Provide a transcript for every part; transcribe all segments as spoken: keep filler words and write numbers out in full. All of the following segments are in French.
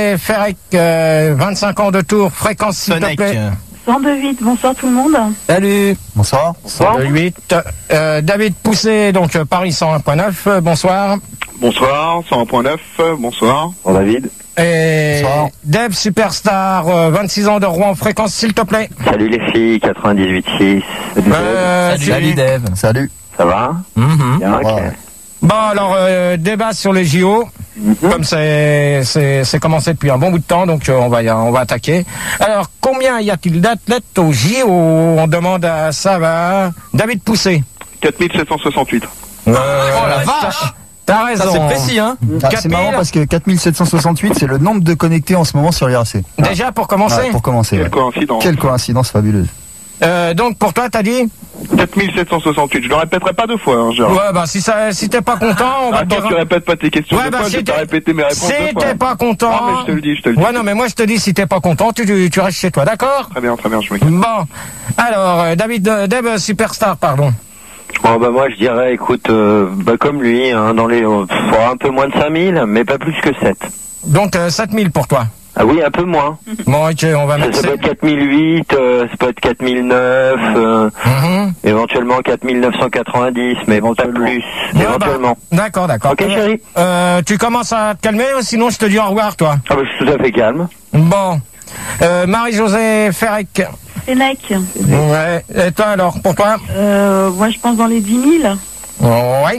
Ferrec, euh, vingt-cinq ans de Tours, fréquence s'il te plaît. cent deux huit, bonsoir tout le monde. Salut. Bonsoir. cent deux huit. Euh, David Poussé, donc euh, Paris cent un point neuf, euh, bonsoir. Bonsoir, cent un point neuf, bonsoir. Bonsoir David. Et Bonsoir. Dave Superstar, euh, vingt-six ans de Rouen, fréquence s'il te plaît. Salut les filles, quatre-vingt-dix-huit six. Euh, Salut, tu- Salut Dave. Salut. Ça va? Mhm. Bien, ok. Ouais. Bon alors, euh, débat sur les J O. Comme c'est c'est c'est commencé depuis un bon bout de temps, donc euh, on va y- on va attaquer. Alors, combien y a-t-il d'athlètes aux J O? On demande à ça va David Poussé. quatre mille sept cent soixante-huit. Euh, Oh la vache. T'as raison. Ça c'est précis, hein. Ah, quatre c'est mille. marrant parce que quatre mille sept cent soixante-huit, c'est le nombre de connectés en ce moment sur l'I R C. Déjà pour commencer. Ouais, pour commencer. Quelle ouais. coïncidence. Quelle coïncidence fabuleuse. Euh, donc pour toi, t'as dit? quatre mille sept cent soixante-huit. Je le répéterai pas deux fois, hein, Gérard. Ouais, bah si ça, si t'es pas content, on va te Attends, dire. tu répètes pas tes questions Ouais, deux bah fois, si je vais t'es pas répéter mes réponses si deux fois. t'es pas content. Non, mais je te le dis, je te le dis. Ouais, non, mais moi je te dis, si t'es pas content, tu, tu, tu restes chez toi, d'accord? Très bien, très bien, je me Bon. Alors, euh, David, euh, Dave Superstar, pardon. Bon, bah, moi, je dirais, écoute, euh, bah, comme lui, hein, dans les, euh, pff, un peu moins de cinq mille, mais pas plus que sept. Donc, euh, sept mille pour toi. Ah oui, un peu moins. Bon, ok, on va Ça, mettre ça peut sept. être quatre mille huit, euh, ça peut être quatre mille neuf, euh, Mhm. éventuellement quatre mille neuf cent quatre-vingt-dix, mais pas plus. Ouais, bah, Éventuellement. D'accord, d'accord. Ok, chérie. Euh, tu commences à te calmer, ou sinon je te dis au revoir, toi. Ah, bah, je suis tout à fait calme. Bon. Euh, Marie-Josée Ferrec. Fennec. Ouais. Et toi, alors, pour toi? Euh, moi je pense dans les dix mille, Ouais.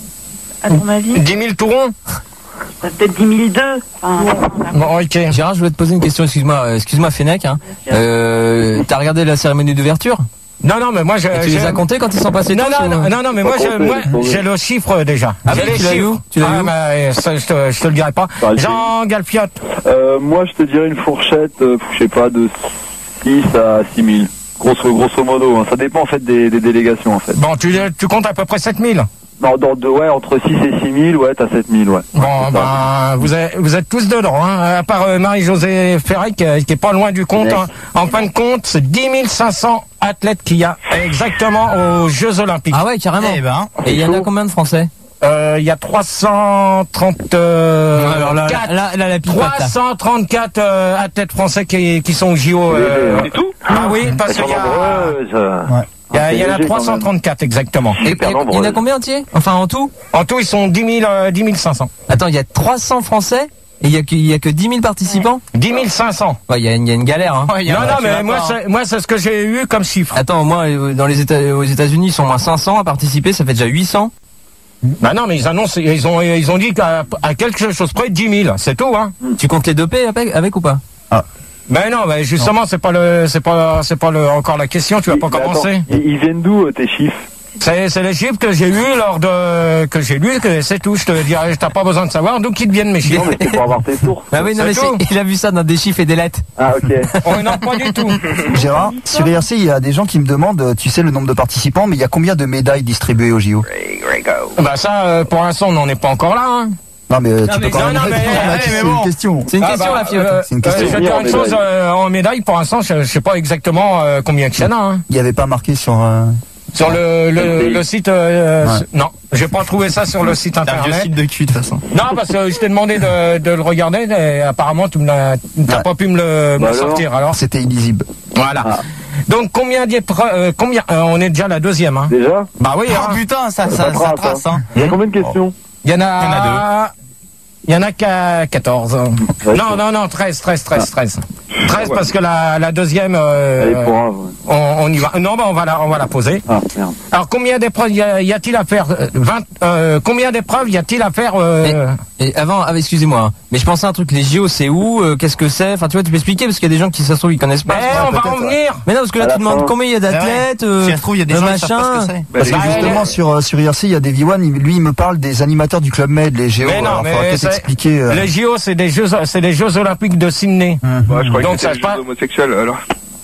à ton avis. dix mille tout rond? Euh, Peut-être dix mille deux. Enfin, Bon, ok. Gérard, je voulais te poser une question, excuse-moi, euh, excuse-moi Fennec, hein. Euh, t'as regardé la cérémonie d'ouverture? Non, non, mais moi, je. Et tu j'ai- les as comptés quand ils sont passés Non, tous, non, ou- non, non, non, mais moi, je- moi, j'ai le chiffre déjà. Ah J'ai oui, les tu l'as eu chiffres. où Tu l'as Ah, eu où bah, ça, je te, je te le dirai pas. Bah, Jean Galfiotte. Euh, moi, je te dirais une fourchette, euh, je sais pas, de six à six mille. Grosso, grosso modo, hein. Ça dépend en fait des, des délégations en fait. Bon, tu, tu comptes à peu près sept mille. Non, dans, de, ouais, entre six et six mille, ouais, t'as sept mille, ouais. Bon, Ouais, c'est ça. ben, vous êtes, vous êtes tous dedans, hein, à part euh, Marie-Josée Ferrec, euh, qui est pas loin du compte. hein. En fin de compte, c'est dix mille cinq cents athlètes qu'il y a exactement aux Jeux Olympiques. Ah ouais, carrément. Eh ben. Et il y en a combien de Français? Euh, Il y a trois cent trente, euh, Alors là, quatre- là, là, la pipote, là. trois cent trente-quatre euh, athlètes français qui, qui sont au J O. Euh, C'est tout? ah oui, parce Elles qu'il sont y a, nombreuses. euh, il y a, il y en a C'est léger, trois cent trente-quatre exactement. Et Super il y a- il y en a nombreuses. combien entiers? Enfin, en tout? En tout, ils sont dix mille, euh, dix mille cinq cents. Attends, il y a trois cents Français et il y a que, il y a que dix mille participants? dix mille cinq cents. Ouais, il y a une, il y a une galère, hein. Ouais, il y a Non, un- non, tu mais vas moi, pas, hein. c'est, moi, c'est ce que j'ai eu comme chiffre. Attends, moi, euh, dans les États, aux États-Unis, ils sont moins cinq cents à participer, ça fait déjà huit cents. Bah non, mais ils annoncent, ils ont, ils ont dit qu'à à quelque chose près dix mille, c'est tout, hein. Tu comptes les dopés avec, avec ou pas? Ben non, mais justement, c'est pas le, c'est pas, c'est pas le, encore la question. Tu vas pas Mais commencer. attends, ils, ils viennent d'où euh, tes chiffres? C'est, c'est les chiffres que j'ai eu lors de, que j'ai lu, que c'est tout. Je te dirais, t'as pas besoin de savoir d'où qu'ils viennent mes chiffres. Non, mais c'est pour avoir tes sources. Bah oui, non, C'est mais tout. c'est- il a vu ça dans des chiffres et des lettres. Ah, ok. Oh non, pas du tout. Gérard, sur I R C, il y a des gens qui me demandent, euh, tu sais le nombre de participants, mais il y a combien de médailles distribuées au J O? Bah ça, euh, pour l'instant, on n'en est pas encore là, hein. Non, mais euh, tu mais peux quand non, même non, mais- répondre, ouais, Mathis, mais c'est bon. une question. C'est une Ah question, bah, la fiotte. euh, C'est une question. euh, je vais te dire une chose, euh, en médaille, pour l'instant, je, je sais pas exactement euh, combien il y en a, hein. Il n'y avait pas marqué sur... euh, Sur le, le, le site, euh, Ouais. non, j'ai pas trouvé ça sur le site C'est un vieux internet. site de cul de toute façon. Non, parce que je t'ai demandé de, de le regarder, et apparemment tu me l'as, t'as Ouais. pas pu me le, me Bah le alors sortir, alors. C'était illisible. Voilà. Ah. Donc combien d'épreuves, euh, combien, euh, on est déjà la deuxième, hein. Déjà? Bah oui, Oh hein. putain, ça, Ça ça, ça trace, trace, hein. hein. Il y a combien de questions? Il y en a, Il y en a il y en a qu'à quatorze. Ouais, Non, c'est- non, non, treize, treize, treize, treize. treize parce que la, la deuxième, euh, Allez, pour un, ouais. on, on y va. Non, bah on va la, on va la poser. Ah, merde. Alors combien d'épreuves y, a- y a-t-il à faire? euh, vingt, euh, combien d'épreuves y a-t-il à faire euh, Et avant, ah, excusez-moi, hein, mais je pensais à un truc, les J O, c'est où, euh, qu'est-ce que c'est? Enfin, tu vois, tu peux expliquer parce qu'il y a des gens qui, ça se trouve, ils connaissent pas. Mais on va en venir. Mais non, parce que là, À tu la demandes fin. combien il y a d'athlètes, Si euh, ça se trouve, il y a des le gens qui savent pas ce que machin. c'est. Parce que Bah, justement, elle- sur, euh, sur I R C, il y a des V un, il- lui, il me parle des animateurs du Club Med, les Géo. Mais non, alors, mais faudra peut-être c'est- expliquer. euh, Les J O, c'est des jeux, c'est les Jeux Olympiques de Sydney. Ouais, je croyais Donc, que ça c'était se les passe- jeux homosexuels, alors.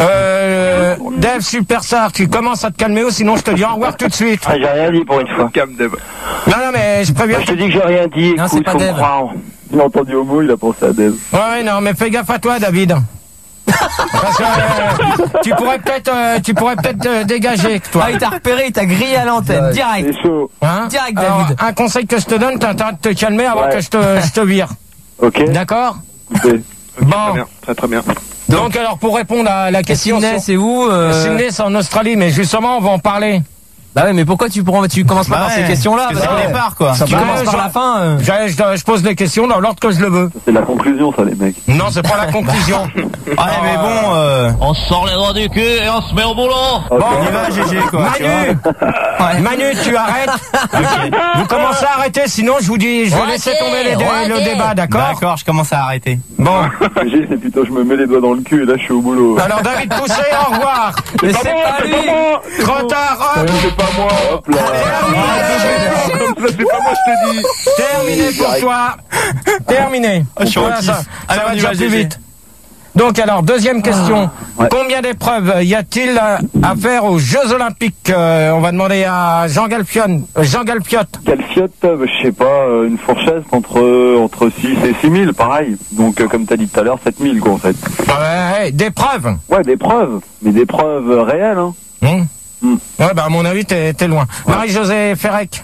Euh, Dave Superstar, tu commences à te calmer ou sinon je te dis au revoir tout de suite. Ah, j'ai rien dit pour une fois. Cam Deb. Non, non, mais je préviens. Je te dis que j'ai rien dit, Non, c'est écoute, pas faut me Dave. croire. Il a entendu homo, il a pensé à Dave. Ouais, non, mais fais gaffe à toi, David. Parce que euh, tu pourrais peut-être, euh, tu pourrais peut-être euh, dégager, toi. Ah, il t'a repéré, il t'a grillé à l'antenne, Ouais. direct. C'est chaud. Hein Direct, Alors, David. un conseil que je te donne, t'as intérêt de te calmer avant Ouais. que je te, je te vire. Ok. D'accord? écoutez. Très Bon, bien, très très bien. donc alors pour répondre à la question... Sydney, sur- c'est où euh... Sydney, c'est en Australie, mais justement, on va en parler. Bah ouais, mais pourquoi tu, prends, tu commences pas Bah par ouais, ces questions-là? parce que parce c'est que- au départ, quoi. Tu Bah, commences par je- la fin. euh. Je, je- je pose les questions dans l'ordre que je le veux. C'est la conclusion, ça, les mecs. Non, c'est pas la conclusion. Ouais, mais bon, euh, On sort les doigts du cul et on se met au boulot. Bon, on y va, G G, quoi. tu Manu, vois. Manu, tu arrêtes. Vous commencez à arrêter, sinon je vous dis, je vais laisser tomber les dé- le débat, d'accord? D'accord, je commence à arrêter. Bon. J'ai, c'est plutôt, je me mets les doigts dans le cul et là, je suis au boulot. Alors David Pousset, au revoir. Mais c'est pas lui. Trop tard, hop. C'est pas moi. Hop là. Comme ça, c'est pas moi, je te dis. Terminé pour toi. Terminé. je suis Voilà, au ça, kiff. ça Allez, va on y déjà va, plus G G. vite. Donc alors, deuxième question. ouais. Combien d'épreuves y a-t-il à à faire aux Jeux Olympiques? Euh, On va demander à Jean Galpion. euh, Jean Galpiotte. Calfiote, euh, je sais pas, euh, une fourchette entre, euh, entre six et six mille, pareil. Donc, euh, comme t'as dit tout à l'heure, sept mille, quoi, en fait. Ouais, d'épreuves. Ouais, des preuves. Mais des preuves euh, réelles, hein. Hum. Hmm. Ouais, bah à mon avis, t'es t'es loin. Marie-Josée Ferrec.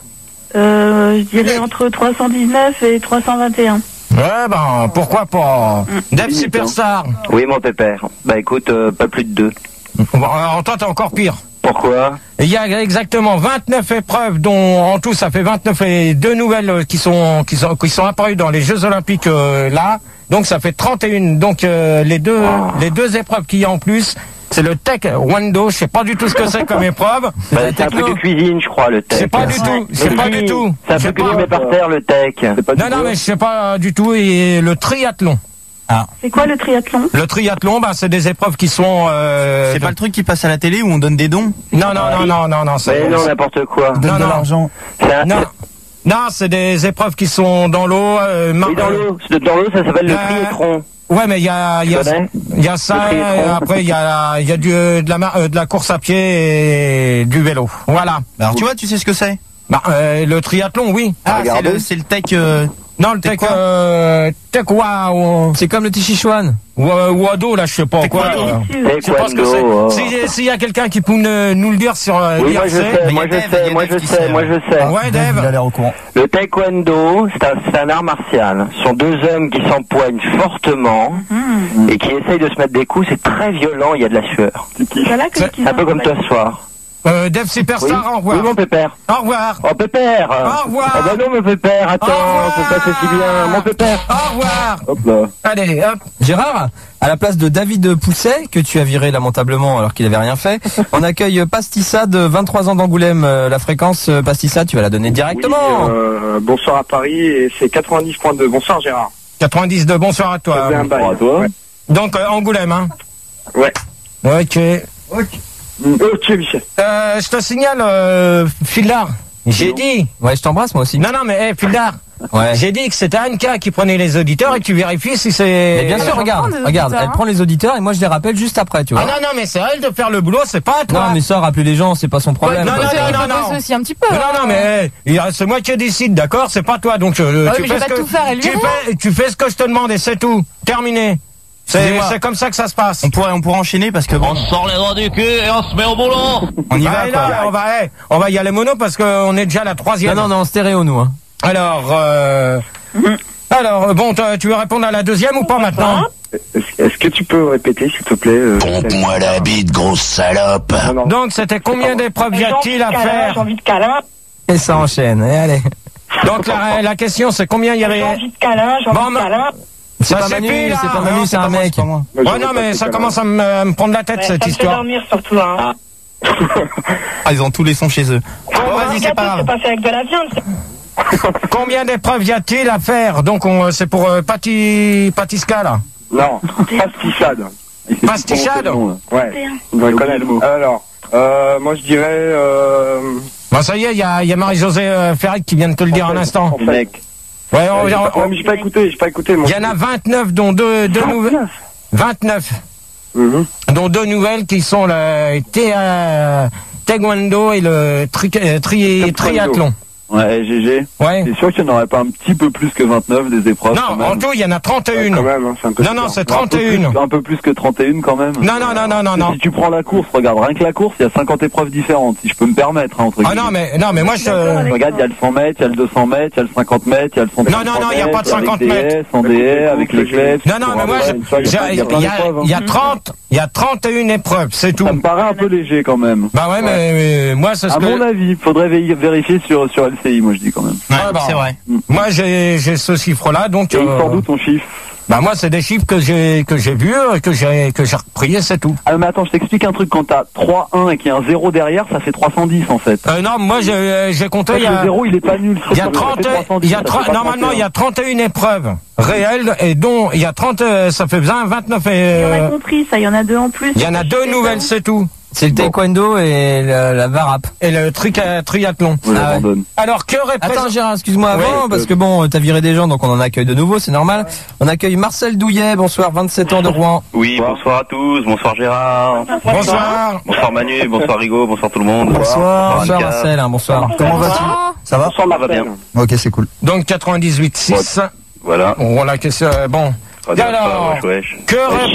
Euh, je dirais entre trois cent dix-neuf et trois cent vingt et un. Ouais, ben, pourquoi pas. Dev Limite, Superstar. Oui, mon pépère. Bah écoute, euh, pas plus de deux. Bon, alors toi, t'es encore pire. Pourquoi? Il y a exactement vingt-neuf épreuves, dont en tout ça fait vingt-neuf et deux nouvelles euh, qui sont qui sont qui sont apparues dans les Jeux Olympiques euh, là. Donc ça fait trente et un. Donc euh, les deux les deux épreuves qu'il y a en plus, c'est le taekwondo. Je sais pas du tout ce que c'est comme épreuve. Bah, c'est un truc de cuisine, je crois, le tech. C'est pas du tout. C'est Mais pas si, du tout. C'est un Je sais truc que tu pas. mets par terre, le tech. C'est pas Non du non tout. mais je sais pas du tout. Et le triathlon. C'est quoi le triathlon? Le triathlon, bah c'est des épreuves qui sont. Euh, C'est pas le truc qui passe à la télé où on donne des dons? Non non non non non non. c'est- Mais non, n'importe quoi. Donne Non, de non. l'argent. C'est un- Non, non, c'est des épreuves qui sont dans l'eau. Euh, mar- Oui, dans l'eau. Dans l'eau, ça s'appelle le Euh, triathlon. Ouais, mais il y a, il y a, Tu connais il y a ça. Le triathlon. Et après, il y a, il y a du, euh, de la, mar- euh, de la course à pied et du vélo. Voilà. Alors tu vois, tu sais ce que c'est? Bah, euh, le triathlon, oui. Ah, c'est regardez. le, c'est le tech. euh, Non, le C'est tech, quoi euh, tech wa- ou, C'est comme le Tichichuan. ou, euh, wado, là, je sais pas quoi. Taekwondo. euh, Je sais pas ce que c'est. Taekwondo, oh. Si- S'il y a quelqu'un qui peut nous, nous le dire sur euh, Oui, moi je l'I R C. sais, Mais moi y a je Dave, y sais, a moi Dave je qui sais, sait. moi je sais. Ouais, Dave, il a Dave. l'air au courant. Le taekwondo, c'est un, c'est un art martial. Ce sont deux hommes qui s'empoignent fortement et qui essayent de se mettre des coups. C'est très violent, il y a de la sueur. Voilà que C'est qu'ils Un peu ont- comme toi ce soir. Euh, Dave Oui, Superstar, au oui revoir. mon pépère. Au revoir. Oh pépère. Au revoir. Oh bah non mon pépère, attends, Au revoir. faut pas c'est si bien. Mon pépère. Au revoir. Hop là. Allez, hop. Gérard, à la place de David Pousset, que tu as viré lamentablement alors qu'il avait rien fait, on accueille Pastissa de vingt-trois ans d'Angoulême. Euh, La fréquence euh, Pastissa, tu vas la donner directement. Oui, euh, bonsoir à Paris et c'est quatre-vingt-dix virgule deux. Bonsoir Gérard. quatre-vingt-dix-deux, bonsoir à toi. Ça faisait un bail. Bonsoir à toi. Ouais. Donc, euh, Angoulême, hein. Ouais. Ok. Ok Michel. Euh, je te signale, euh, Fildar, j'ai dit... Ouais, je t'embrasse moi aussi. Non, non, mais, hey, Fildar, Ouais. j'ai dit que c'était Anka qui prenait les auditeurs et tu vérifies si c'est... Mais bien sûr, regarde, des regarde, auditeurs, elle hein. prend les auditeurs et moi je les rappelle juste après, tu vois. Ah non, non, mais c'est à elle de faire le boulot, c'est pas à toi. Non, mais ça, rappeler les gens, c'est pas son problème. non, quoi. non, C'est- non, il non, peut non. bosser aussi un petit peu. Non, non, non, mais hey, il y a- c'est moi qui décide, d'accord? C'est pas toi, donc euh, Ah tu oui, mais fais je ce vais pas que... tout faire et lui tu, rien. fais, tu fais ce que je te demande et c'est tout. Terminé. C'est Excusez-moi. c'est comme ça que ça se passe. On pourrait, on pourrait enchaîner parce que bon, On sort les doigts du cul et on se met au boulot. on y Bah, va et quoi. là, on va, hey, on va y aller mono parce qu'on est déjà à la Non, troisième. non, non, en stéréo nous. Hein. Alors, euh... alors, bon, toi, tu veux répondre à la deuxième ou pas maintenant? Est-ce est-ce que tu peux répéter s'il te plaît euh, Pompe-moi la bite, grosse salope. Non, non. Donc, c'était combien d'épreuves y a-t-il à faire? J'ai envie de câlin, Et ça enchaîne, et allez. Donc, la, la question, c'est combien il y avait... j'ai envie de câlin, j'ai Bon, envie de ma- câlin. C'est Ça pas Manu, suffit, là. c'est pas Non, Manu, c'est un moi, mec. pas moi. Moi, Oh j'aurais non, pas mais fait ça câlin. commence à me, à me prendre la tête, Ouais, cette ça me fait histoire. dormir surtout, hein. Ah, ils ont tous les sons chez eux. Bon, vas-y, c'est pas grave. C'est pas fait avec de la viande. c'est- Combien d'épreuves y a-t-il à faire? Donc, on, c'est pour euh, Pati, Patiska, là. Non, pastissade. Pastichade? Ouais, on doit connaître le mot. Alors, euh, moi je dirais... Euh, Bon, ça y est, il y a, il y a Marie-Josée euh, Ferric qui vient de te le dire en un fait, instant. en fait. Mec. Ouais, on, Ouais, j'ai on- pas- ouais, mais j'ai pas écouté, j'ai pas écouté. moi. il y en a vingt-neuf, dont deux, deux nouvelles. vingt-neuf. Mhm. Dont deux nouvelles qui sont le thé- euh, taekwondo et le tri, euh, tri- Taekwondo. triathlon. Ouais, G G. Ouais. T'es sûr qu'il n'y en aurait pas un petit peu plus que vingt-neuf des épreuves? Non, en tout, il y en a trente et une. Quand même, hein, c'est un peu Non, non, bizarre. c'est trente et une. Un peu plus que trente et une quand même. Non, non, non, non, non, non. Si tu prends la course, regarde, rien que la course, il y a cinquante épreuves différentes, si je peux me permettre, hein, entre Ah non, mais, non, mais moi, je... Regarde, il y a le cent mètres, il y a le deux cents mètres, il y a le cinquante mètres, il y a le cent Non, non, non, il n'y a pas de cinquante mètres. Sans D S, avec les clés. Non, non, mais moi, je- j'ai- il y a, il y a trente, il y a trente et une épreuves, c'est tout. Ça me paraît un peu léger quand même. Bah ouais, mais, mais moi, c'est ce À que... mon avis, faudrait vé- vérifier sur, sur L C I, moi je dis quand même. Ouais, Ah, bah, c'est vrai. Moi, j'ai, j'ai ce chiffre-là, donc... Et il euh, sort d'où ton chiffre? Bah moi, c'est des chiffres que j'ai que j'ai vus, euh, que j'ai que j'ai repris, et c'est tout. Ah mais attends, je t'explique un truc, quand t'as trois un et qu'il y a un zéro derrière, ça fait trois cent dix en fait. Euh, non, moi, j'ai j'ai compté... il y Le a... zéro, il est pas nul. Il y a trente, il y a trente, normalement, il y a trente et une épreuves réelles, et dont il y a trente, euh, ça fait vingt, vingt-neuf et... On a euh, compris, ça, il y en a deux en plus. Il y en a deux nouvelles, c'est tout. C'est le taekwondo et le- la varap. Et le tric- triathlon. On Ah ouais. l'abandonne. Alors, que représente... Attends Gérard, excuse-moi avant, Oui, parce euh, que bon, t'as viré des gens, donc on en accueille de nouveau, c'est normal. On accueille Marcel Douillet, bonsoir, vingt-sept ans de Rouen. Oui, bonsoir à tous, bonsoir Gérard, Bonsoir. bonsoir Manu, bonsoir Rigaud, bonsoir tout le monde. Bonsoir. Bonsoir Annika. Marcel, hein, bonsoir. Comment vas-tu? Ça va? Bonsoir, Ça va bien. Ok, c'est cool. Donc, quatre-vingt-dix-huit six. Voilà. Voilà, qu'est-ce que... Bon. Radio Alors, Alpha, wesh, wesh. que,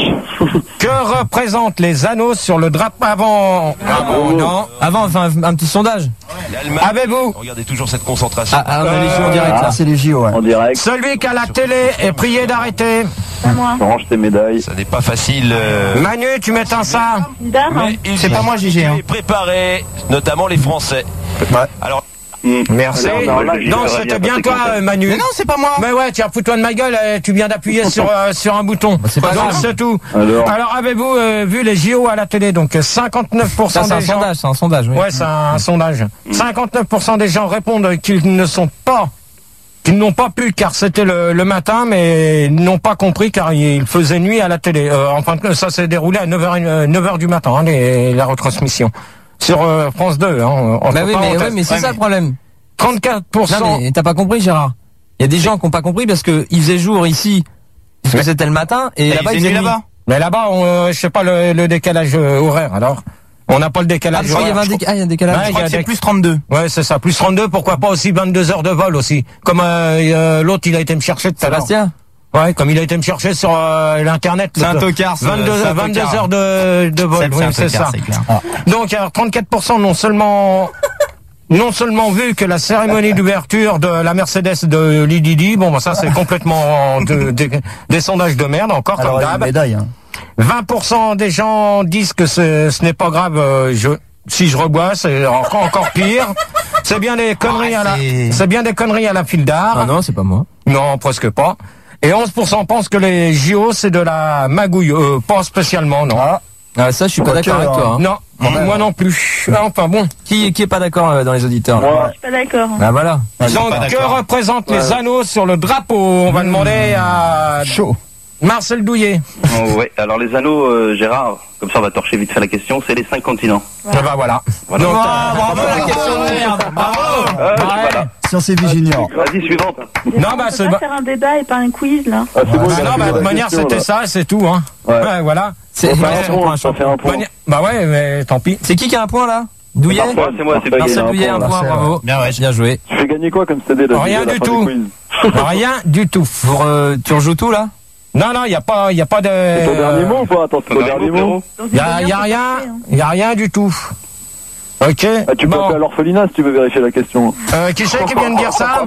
re- que représentent les anneaux sur le drapeau avant... Avant, non. Avant, enfin, un petit sondage. Avez-vous Regardez toujours cette concentration. Ah, ah, on a les jeux en direct Ah, là. c'est les J O, ouais. En direct, celui qui a la télé est prié d'arrêter. Pas moi. range tes médailles. Ça n'est pas facile. euh, Manu, tu m'éteins ça. Dard, hein. mais ils C'est pas moi, G G, hein. étaient préparés, notamment les Français. Ouais. Alors, Merci. Alors, là, j'y Donc, verrai c'était bien bien passer toi, comme ça. euh, Manu. Mais non, c'est pas moi. Mais ouais, tiens, fous-toi de ma gueule, euh, tu viens d'appuyer sur, euh, sur un bouton. c'est pas Donc, grave. c'est tout. Alors, Alors, avez-vous euh, vu les J O à la télé? Donc, euh, cinquante-neuf pour cent Ça, c'est un des gens... sondage, c'est un sondage, oui. Ouais, c'est un, sondage. cinquante-neuf pour cent des gens répondent qu'ils ne sont pas, qu'ils n'ont pas pu car c'était le, le matin, mais ils n'ont pas compris car il faisait nuit à la télé. Euh, enfin, ça s'est déroulé à neuf heures, euh, neuf heures du matin, hein, les, la retransmission. Sur euh, France deux, hein, entre Bah oui, mais, parenthèses. ouais, mais c'est Ouais, ça mais- le problème. trente-quatre pour cent. Non, mais t'as pas compris, Gérard. Il y a des gens qui ont pas compris parce que il faisait jour ici, parce que Mais- c'était le matin, et, Et là-bas il il faisait faisait nuit nuit. là-bas. Mais là-bas, on, euh, je sais pas le, le décalage euh, horaire, alors. On n'a pas le Ah, décalage parce qu'il y avait un, horaire. déca- ah, il y a un décalage. Ouais, Je il y crois a que c'est des- plus trente-deux. Ouais, c'est ça, plus trente-deux, pourquoi pas aussi vingt-deux heures de vol aussi. Comme euh, euh, l'autre, il a été me chercher tout à l'heure. Sébastien. Ouais, comme il a été me chercher sur euh, l'internet. C'est un le- tocard, ce- vingt-deux, c'est un vingt-deux tocard. heures de, de vol, C'est oui, un c'est tocard, ça. c'est clair. Donc, alors, trente-quatre pour cent non seulement, non seulement vu que la cérémonie d'ouverture de la Mercedes de Lididi, bon, bah, ça c'est complètement de- de- des sondages de merde, encore Alors, comme il y a une d'hab. médaille, hein. vingt pour cent des gens disent que ce, ce n'est pas grave, euh, je, si je rebois, c'est encore, encore pire. C'est bien des conneries à la, c'est- c'est bien des conneries à la file d'art. Ah non, c'est pas moi. Non, presque pas. Et onze pour cent pensent que les J O, c'est de la magouille. Euh, pas spécialement, non. Ah, ça, je suis pas Quoique, d'accord avec toi. Hein. Non, moi non plus. Enfin bon. Qui, qui est pas d'accord euh, dans les auditeurs là moi, Je suis pas d'accord. hein. Ah voilà. Donc, pas que d'accord. représentent les anneaux sur le drapeau? On va demander à Chaud. Marcel Douillet. Oh, ouais, alors les anneaux, euh, Gérard, comme ça on va torcher vite fait la question, c'est les cinq continents. Ah bah voilà. Voilà. Donc, Ah, bravo la question de merde. Bravo. Euh, ouais. voilà. Sciences et vie junior. Vas-y, suivante. Non, bah On c'est peut bah, pas faire un débat et pas un quiz, là. ah, c'est bon, bah il a non, répondu bah à de la manière question, c'était là. ça, c'est tout, hein. Ouais. Ouais, voilà. C'est On fait un c'est- point, ça fait un point. Mani- Bah ouais, mais tant pis. c'est qui qui a un point là Douillet. C'est moi, c'est moi, c'est Parfait. pas il Marcel a un Douillet, un point, point, là, bravo. Bien, ouais. Bien joué. Tu fais gagner quoi comme C D là, Rien à la du fin tout. quiz Rien du tout. Pour, euh, tu rejoues tout là Non, non, il y a pas, il y a pas de. C'est ton dernier mot ou pas? Attends, c'est ton dernier mot? Donc, Il y a, c'est y a bien rien, pour hein. il y a rien du tout. Ok. Ah, tu peux Bon. appeler à l'orphelinat si tu veux vérifier la question. Euh, qui c'est qui vient de dire ça?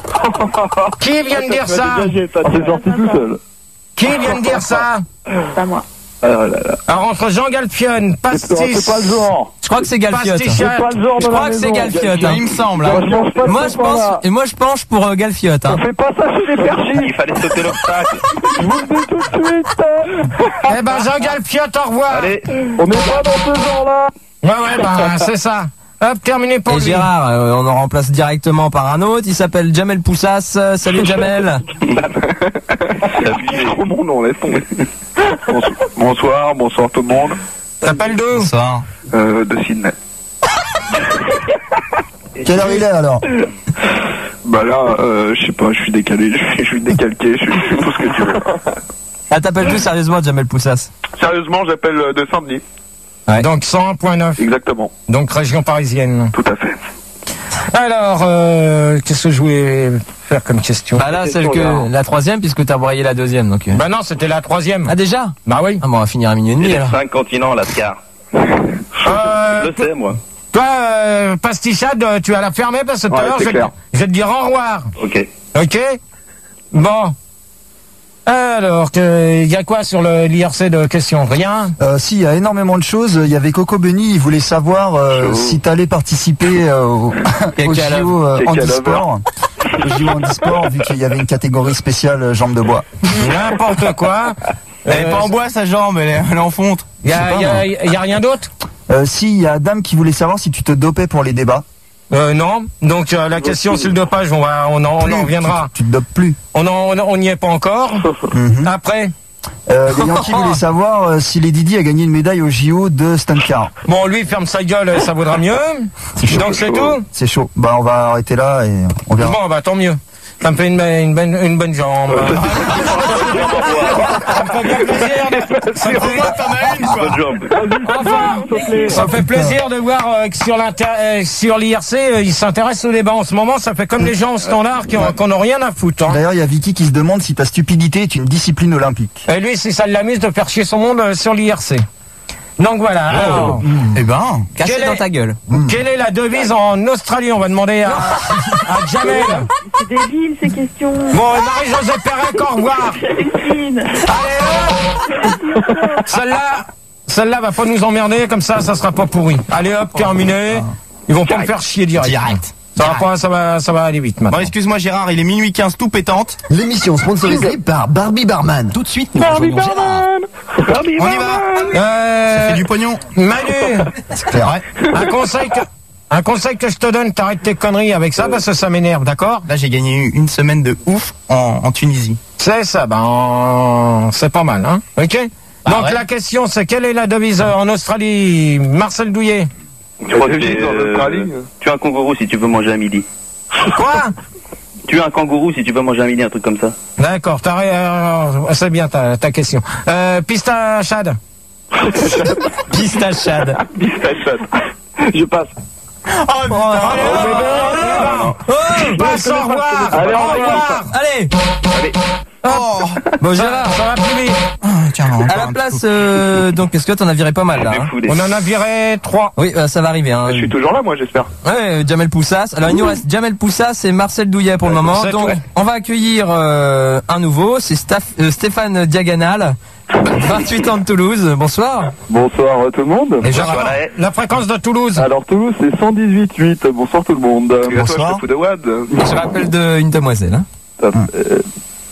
Qui vient de dire ça? Ah, c'est sorti tout seul. Qui vient de dire ça? C'est pas moi. Ah là là. Alors entre Jean Galfionne, C'est pas Pastis, c'est pas le genre. Je crois que c'est Galfiote. Pastichette. C'est pas le genre Je de la crois que c'est maison. Galfiote. hein. Il me semble. Moi, hein. je mange pas de Moi ce je pense pain-là. et moi je penche pour euh, Galfiote. Hein. On fait pas ça chez les perchis. Il fallait sauter l'obstacle. Je vous le dis tout de suite. eh ben Jean Galfiote, au revoir. Allez, On n'est pas dans ce genre-là. Ouais, ouais, ben c'est ça. Hop, terminé pour Et lui. Gérard, euh, on en remplace directement par un autre. Il s'appelle Jamel Poussas. Euh, Salut Jamel. abusé. Trop mon nom, laisse tomber. Bonsoir, bonsoir, bonsoir tout le monde. T'appelles d'où? Bonsoir. Euh, de Sydney. Quelle heure il est alors? Bah là, euh, je sais pas, je suis décalé, je suis, je suis décalqué, je suis, je suis tout ce que tu veux. Ah t'appelles d'où sérieusement Jamel Poussas? Sérieusement, j'appelle euh, de Saint-Denis. Donc cent un virgule neuf. Exactement, Donc région parisienne. tout à fait. Alors, euh, qu'est-ce que je voulais faire comme question? Bah là, celle que la troisième, puisque t'as broyé la deuxième, donc. euh. Bah non, c'était la troisième. Ah déjà? Bah oui. Ah bon, on va finir à minuit et Il demi y a alors. cinq continents, Lascar. Euh, Je le sais, moi. Toi, euh, Pastichade, tu vas la fermer parce que tout à Ouais, l'heure, c'est je, clair. je vais te dire au revoir. Ok. Ok? Bon. Alors, il y a quoi sur le l'I R C de questions? Rien? Euh, si, il y a énormément de choses. Il y avait Coco Benny, il voulait savoir euh, si t'allais participer euh, au, au J O euh, Quel handisport. Au J O handisport, vu qu'il y avait une catégorie spéciale euh, jambes de bois. N'importe quoi. Elle est pas en bois sa jambe, elle est, elle est en fonte. Il y a, y a, y a rien d'autre? Euh, si, il y a Adam qui voulait savoir si tu te dopais pour les débats. Euh, non. Donc euh, la question sur le dopage, on va, on en, on en reviendra. Tu, tu te dopes plus. On en, on n'y est pas encore. Mhm. Après. Euh, les Yankees voulaient savoir euh, si les Didi a gagné une médaille au J O de stunt car. Bon, lui ferme sa gueule, ça vaudra mieux. Donc c'est tout. C'est chaud. Bah on va arrêter là et on verra. Bon, bah tant mieux. Ça me fait une, une, bonne, une bonne jambe. Ça me fait bien plaisir de... Ça me fait... Bonne jambe. Enfin, ça me fait plaisir de voir euh, que sur l'inter... euh, sur l'I R C, euh, ils s'intéressent au débat. En ce moment, ça fait comme les gens au standard qui ont, qui en ont rien à foutre. Hein. D'ailleurs, il y a Vicky qui se demande si ta stupidité est une discipline olympique. Et lui, si ça l'amuse de faire chier son monde euh, sur l'I R C. Donc voilà. Alors, Eh ben, caché Quelle dans est- ta gueule. quelle est la devise en Australie? On va demander à, à Jamel. C'est débile ces questions. Bon, Marie-Josée Pérec, au revoir. J'hallucine. Allez, hop. Celle-là, celle-là va pas nous emmerder, comme ça, ça sera pas pourri. Allez hop, terminé. Ils vont pas me faire chier direct. Direct. Ça va pas, ça va, ça va aller vite maintenant. Bon, excuse-moi Gérard, il est minuit quinze tout pétante. L'émission sponsorisée par Barbie Barman. Tout de suite, nous Barbie rejoignons Gérard. Barman Barbie On y va. Euh, Ça fait du pognon. Manu, C'est clair. un conseil que, un conseil que je te donne, t'arrêtes tes conneries avec ça parce que ça m'énerve, d'accord? Là, j'ai gagné une semaine de ouf en, en Tunisie. C'est ça, ben, c'est pas mal, hein? Ok? Bah Donc ouais. la question, c'est quelle est la devise euh, en Australie? Marcel Douillet. Tu crois que Devise tu, en euh, Australie tu es un kangourou si tu veux manger à midi. Quoi? Tu es un kangourou si tu veux manger à midi, un truc comme ça. D'accord, t'as, euh, c'est bien ta, ta question. Euh, Pistachade. Pistachade. Pistachade. Je passe. Oh, putain. Tu passes, au revoir. Allez, Au au revoir. revoir. Allez. Allez. Oh. Bon, Gérard. Ça va plus vite. Tiens, à la place, euh, donc, est-ce que t'en as viré pas mal là hein Fou, des- On en a viré trois. Oui, euh, ça va arriver. Hein. Je suis toujours là, moi, j'espère. Ouais, Jamel Poussas. Alors il nous reste Jamel Poussas et Marcel Douillet pour le moment. c'est Donc tout. on va accueillir euh, un nouveau, c'est Staph- euh, Stéphane Diagonal, vingt-huit ans de Toulouse. Bonsoir. Bonsoir à tout le monde. Et je Bonsoir, rappelle Alain. la fréquence de Toulouse. Alors Toulouse, c'est cent dix-huit virgule huit. Bonsoir tout le monde. Bonsoir. Je te fous de Wad. Je rappelle de une demoiselle. Hein. Top. Euh,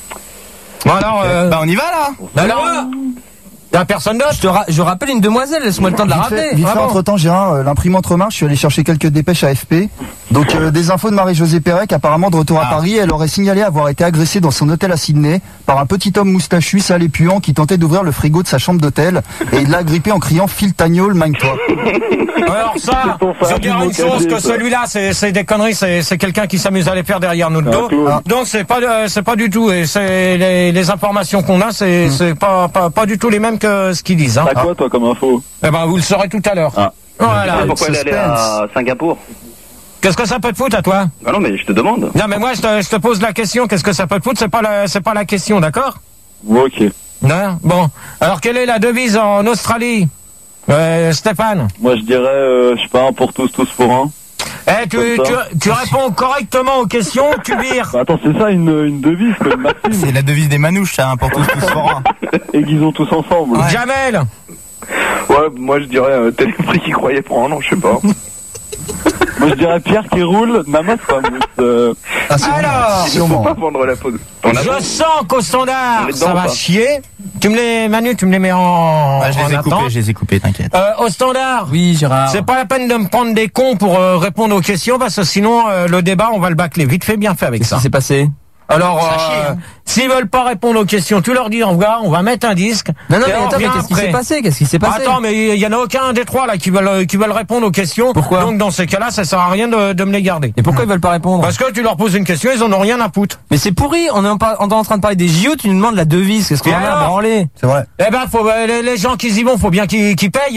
Bon alors, euh, Bah on y va là. alors, y'a personne d'autre? Je te ra- je rappelle une demoiselle, laisse-moi le temps de la Vite rappeler. fait, vite Ah fait bon entre temps, Gérard, euh, l'imprimante remarque, je suis allé chercher quelques dépêches à F P. Donc euh, des infos de Marie-Josée Pérec, apparemment de retour à Ah. Paris, elle aurait signalé avoir été agressée dans son hôtel à Sydney par un petit homme moustachu, sale et puant qui tentait d'ouvrir le frigo de sa chambre d'hôtel et il l'a agrippé en criant Phil Tagnol, mine-toi. Alors ça, ton je frère veux dire qui une m'a chose, caché, que ça. celui-là, c'est c'est des conneries, c'est c'est quelqu'un qui s'amuse à les faire derrière notre dos. clown. Donc c'est pas euh, c'est pas du tout, et c'est les, les informations qu'on a, c'est c'est pas, pas pas du tout les mêmes que ce qu'ils disent. Hein. T'as quoi, toi, comme info? Eh ben vous le saurez tout à l'heure. Ah. Voilà. Pourquoi elle est allée à Singapour? Qu'est-ce que ça peut te foutre à toi? Ah non, mais je te demande. Non mais moi je te, je te pose la question, qu'est-ce que ça peut te foutre? C'est pas la c'est pas la question, d'accord? Ok. Non. Bon. Alors quelle est la devise en Australie, euh, Stéphane? Moi, je dirais, euh, je sais pas, un pour tous, tous pour un. Eh tu, Comme tu ça. tu réponds correctement aux questions, tu vires. Bah, attends, c'est ça une, une devise, quoi, une maxime. C'est la devise des manouches, ça, hein, pour tous tous forts. Aiguisons tous ensemble. Ouais. Jamel. Ouais, moi je dirais euh, Téléprix qui croyait prendre, non, je sais pas. Moi je dirais Pierre qui roule, Namas pas mousse. Euh... Ah, c'est Alors, Il faut pas vendre la peau. de- T'en as je pas sens qu'au standard, On est dedans, ça va pas chier. Tu me les, Manu, tu me les mets en, Ah, je en les ai attente. coupés, je les ai coupés, t'inquiète. Euh, au standard, Oui, Gérard. c'est pas la peine de me prendre des cons pour euh, répondre aux questions parce que sinon euh, le débat on va le bâcler vite fait bien fait avec Qu'est-ce ça. qui s'est passé? Alors, Ça euh, chie, hein. s'ils veulent pas répondre aux questions, tu leur dis au revoir, on va mettre un disque. Non, non, et mais on attends, mais revient qu'est-ce qui après. s'est passé? Qu'est-ce qui s'est passé? Attends, mais il y en a aucun des trois là qui veulent qui veulent répondre aux questions. Pourquoi? Donc dans ces cas-là, ça sert à rien de, de me les garder. Et pourquoi ils veulent pas répondre? Parce que tu leur poses une question, ils en ont rien à foutre. Mais c'est pourri, on est en, par- on est en train de parler des J O, tu nous demandes la devise, qu'est-ce qu'on Et en a à alors branler? C'est vrai. Eh ben, faut, euh, les, les gens qui y vont, faut bien qu'ils qu'ils payent.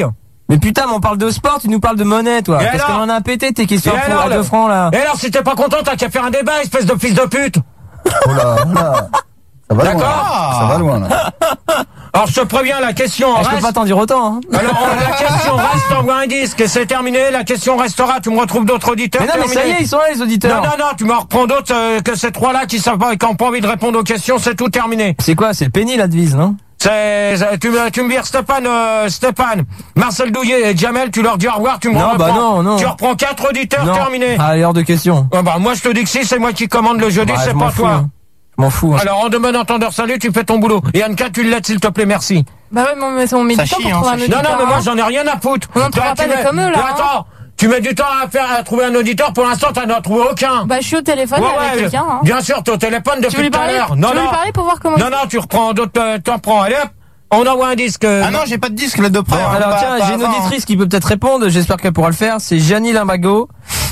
Mais putain, mais on parle de sport, tu nous parles de monnaie, toi. Et Qu'est-ce alors qu'on en a pété tes questions Et à alors, deux le- francs, là? Et alors, si t'es pas content, t'as qu'à faire un débat, espèce de fils de pute. Oh là, oh là. Ça va loin. D'accord. Ça va loin, là. Alors, je te préviens, la question Ah, je reste... peux pas t'en dire autant, hein. Alors, la question reste, t'envoies un disque et c'est terminé. La question restera, tu me retrouves d'autres auditeurs. Mais non, mais ça y terminé. est, ils sont là, les auditeurs. Non, non, non, tu m'en reprends d'autres euh, que ces trois-là qui savent pas et qui n'ont pas envie de répondre aux questions, c'est tout terminé. C'est quoi? C'est le penny, la devise, non? C'est, c'est- tu me, tu me vires Stéphane, euh, Stéphane, Marcel Douillet et Jamel, tu leur dis au revoir, tu me Non, reprends. bah non, non. Tu reprends quatre auditeurs, Non. terminé. Allez, hors de question. Ah bah, moi, je te dis que si, c'est moi qui commande le jeudi, Bah, c'est je m'en pas fous, toi. hein. Je m'en fous. hein. Alors, en de bon entendeur, salut, tu fais ton boulot. Et Anka, tu le laisses, s'il te plaît, merci. Bah ouais, mais on met Ça du temps chie, pour hein, trouver ça un chie. auditeur. Non, non, mais moi, hein. j'en ai rien à foutre. On en Toi, trouvera tu pas des mets- comme eux, là, Mais hein. attends, tu mets du temps à faire, à trouver un auditeur, pour l'instant, t'en as trouvé aucun. Bah, je suis au téléphone Ouais, avec ouais, quelqu'un, hein. bien sûr, t'es au téléphone Tu veux depuis lui tout à parler? l'heure. Tu Non, veux lui non. parler pour voir comment Non, non, tu reprends d'autres, euh, t'en prends. Allez hop, on envoie un disque. euh, Ah non, j'ai pas de disque là de près. Bon, hein, alors pas- tiens, pas j'ai une avant, hein. auditrice qui peut peut-être répondre, j'espère qu'elle pourra le faire, c'est Gianni Limbago,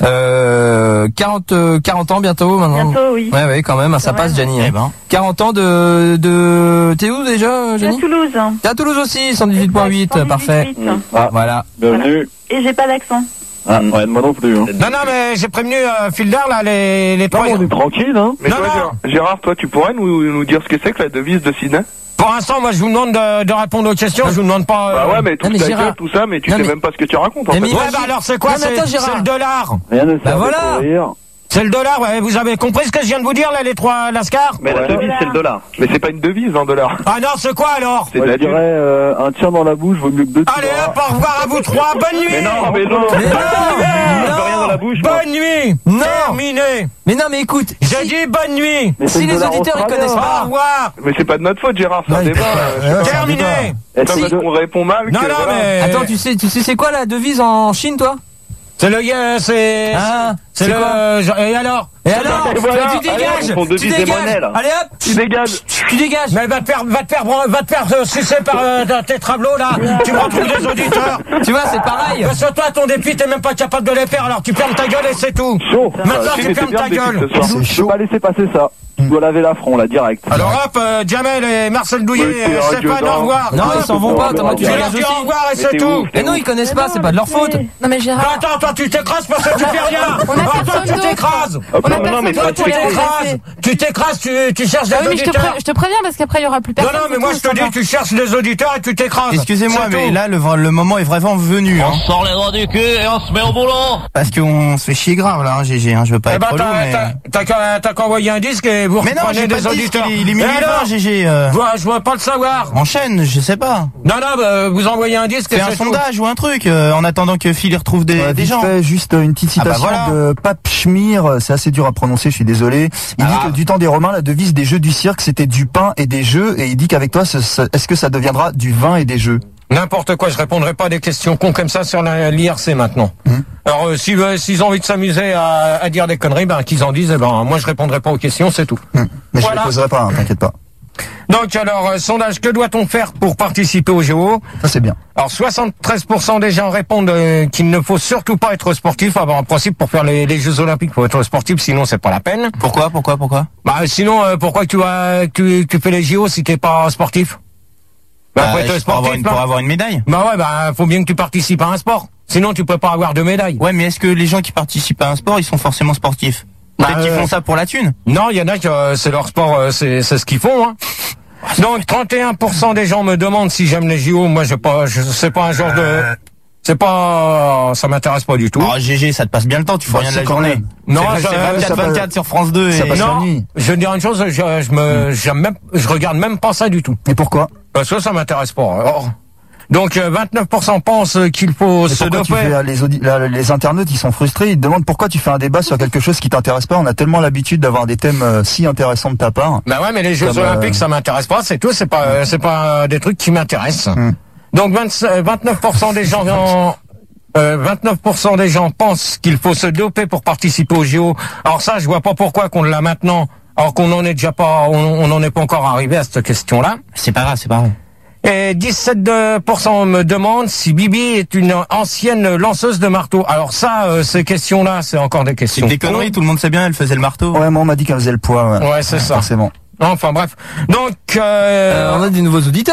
euh, quarante, euh, quarante ans bientôt maintenant. Bientôt, oui. Ouais, ouais, quand même, ça C'est passe vrai, Gianni. Eh hein. ben. quarante ans de, de, t'es où déjà, À Gianni? Toulouse. T'es à Toulouse aussi, cent dix-huit point huit, cent dix-huit parfait. huit. Ah, Voilà. bienvenue. Et j'ai pas d'accent. Ah, ouais, moi non plus. Hein. Non, non, mais j'ai prévenu euh, Fielder, là, les, les Non, trois. mais on est tranquille, hein. Mais Non, toi, non. Gérard, Gérard, toi, tu pourrais nous, nous dire ce que c'est que la devise de Sydney? Pour l'instant, moi, je vous demande de, de répondre aux questions, je vous demande pas... euh, Bah ouais, mais tout non, mais ta Gérard- gueule, tout ça, mais tu Non, sais mais- même pas ce que tu racontes, en Mais fait. mais- Ouais, bah alors, c'est quoi? Non, mais C'est attends, Gérard. c'est le dollar. Rien ne sert Bah de voilà. courir. C'est le dollar, ouais. Vous avez compris ce que je viens de vous dire, là, les trois Lascar? Mais la Ouais. devise, c'est le dollar. Mais c'est pas une devise, un dollar. Ah non, c'est quoi, alors? C'est de Moi, je la dirais thune. euh, un tien dans la bouche vaut mieux que deux. Allez, hop, au revoir à vous trois, bonne nuit! Mais non, mais non. Mais non, Je veux rien dans la bouche, moi. Bonne nuit! Non. Terminé! Mais non, mais écoute, J'ai dit bonne nuit! Mais c'est si le les dollar auditeurs ils australien. connaissent Au pas, revoir! Mais c'est pas de notre faute, Gérard, c'est Non, un il débat. peut pas. euh, je sais Ouais, pas. c'est un Terminé! Et Comme si- on répond mal, Non, que non, voilà. mais... attends, tu sais, tu sais c'est quoi la devise en Chine, toi? C'est le... euh, C'est... Ah, c'est c'est le... quoi Et alors? Et alors, Et voilà, tu allez, dégages, ils font tu devise des dégages. monnaies, là. Allez hop, Tu dégages. tu dégages. Mais va te faire, va te faire, va te faire euh, sucer par euh, tes tableaux, là! Tu me retrouves des auditeurs! Tu vois, c'est pareil. Parce que toi, ton défi, t'es même pas capable de les faire, alors tu fermes ta gueule et c'est tout! Chaud. Maintenant, Ah, si, tu mais fermes c'est bien ta le défi gueule! ce soir. C'est Je peux chaud. pas laisser passer ça. Tu dois laver l'affront là, direct. Alors hop, euh, Jamel et Marcel Douillet, Oui, c'est et la radio, Stéphane, non. au revoir! Non, ils s'en vont pas, Thomas, tu Tu leur dégages dis au aussi. revoir et Mais c'est t'es tout! ouf, Mais non, ils connaissent pas, c'est pas de leur faute. Non, mais Gérard. Bah, attends, toi, tu t'écrases parce que tu fais rien! On a Ah, toi, personne tu d'autre. t'écrases! Hop, On a non, non, mais personne Toi, d'autre tu pour les t'écrases! remplacer. Tu t'écrases, tu, tu cherches des Ah oui, mais je te, auditeurs! pré- je te préviens parce qu'après il y aura plus Non, personne. non, mais c'est moi, tout, je te ça dis, va. tu cherches des auditeurs et tu t'écrases! Excusez-moi, C'est mais tout. là, le, le moment est vraiment venu. On Hein, sort les doigts du cul et on se met au boulot. parce qu'on se fait chier grave là, hein, G G. Hein, je veux pas Eh être ben, relou, t'as, mais... t'as, t'as qu'à, t'as qu'à envoyer un disque et vous Mais non, reprenez j'ai pas des de disque, auditeurs. il est, il est Et minuit alors vingt, G G. Euh, je, vois, je vois pas le savoir. enchaîne, je sais pas. Non, non, bah, vous envoyez un disque et Fais un c'est tout. sondage ou un truc, euh, en attendant que Phil y retrouve des, Ouais, des vite gens. fait, juste une petite Ah bah citation voilà. de Pape Schmir, c'est assez dur à prononcer, je suis désolé. Il dit Ah. que du temps des Romains, la devise des jeux du cirque, c'était du pain et des jeux, et il dit qu'avec toi, ce- ce- est-ce que ça deviendra du vin et des jeux? N'importe quoi, je répondrai pas à des questions cons comme ça sur l'I R C maintenant. Hum. Alors, euh, s'ils veulent- s'ils ont envie de s'amuser à, à dire des conneries, ben, qu'ils en disent, eh ben, moi, je répondrai pas aux questions, c'est tout. Hum. Mais je Voilà. les poserai pas, hein, t'inquiète pas. Donc, alors, euh, sondage, que doit-on faire pour participer au Géo? Ça, c'est bien. Alors, soixante-treize pour cent des gens répondent euh, qu'il ne faut surtout pas être sportif. Alors, en principe, pour faire les, les Jeux Olympiques, faut être sportif, sinon c'est pas la peine. Pourquoi, pourquoi, pourquoi? Bah, sinon, euh, pourquoi tu vas, tu, tu fais les J O si t'es pas sportif? Bah, Bah, faut être je- pour, avoir une, sportif, pour hein. avoir une médaille. Bah ouais, bah, faut bien que tu participes à un sport. Sinon, tu peux pas avoir de médaille. Ouais, mais est-ce que les gens qui participent à un sport, ils sont forcément sportifs? Peut-être Bah, qu'ils euh, font ça pour la thune. Non, il y en a qui, euh, c'est leur sport, euh, c'est, c'est ce qu'ils font, hein. Donc, trente et un pour cent des gens me demandent si j'aime les J O. Moi, je pas, je, c'est pas un genre de, c'est pas, ça m'intéresse pas du tout. Oh, G G, ça te passe bien le temps, tu fais Bah, rien de c'est la quand journée. même. Non, c'est je- c'est ça vingt-quatre passe- vingt-quatre sur France deux. ça Et... passe la non, nuit. je vais te dire une chose, je, je me, j'aime même, je regarde même pas ça du tout. Et pourquoi? Parce que ça m'intéresse pas. Alors, donc, euh, vingt-neuf pour cent pensent qu'il faut Et se pourquoi tu doper. fais, euh, les, audi- là, les internautes, ils sont frustrés, ils te demandent pourquoi tu fais un débat sur quelque chose qui t'intéresse pas. On a tellement l'habitude d'avoir des thèmes euh, si intéressants de ta part. Bah ouais, mais les Jeux Comme, euh, Olympiques, ça m'intéresse pas, c'est tout, c'est pas, euh, c'est pas euh, des trucs qui m'intéressent. Hmm. Donc, vingt, euh, vingt-neuf pour cent des gens, en- euh, vingt-neuf pour cent des gens pensent qu'il faut se doper pour participer aux J O. Alors ça, je vois pas pourquoi qu'on l'a maintenant, alors qu'on en est déjà pas, on, on n'en est pas encore arrivé à cette question-là. C'est pas grave, c'est pas grave. Et dix-sept pour cent me demandent si Bibi est une ancienne lanceuse de marteau. Alors ça, euh, ces questions-là, c'est encore des C'est questions. des conneries, tout le monde sait bien, elle faisait le marteau. Ouais, moi, on m'a dit qu'elle faisait le poids. Ouais, Ouais, c'est ça. Forcément. Enfin bref. Donc, euh, Euh, on a des nouveaux auditeurs.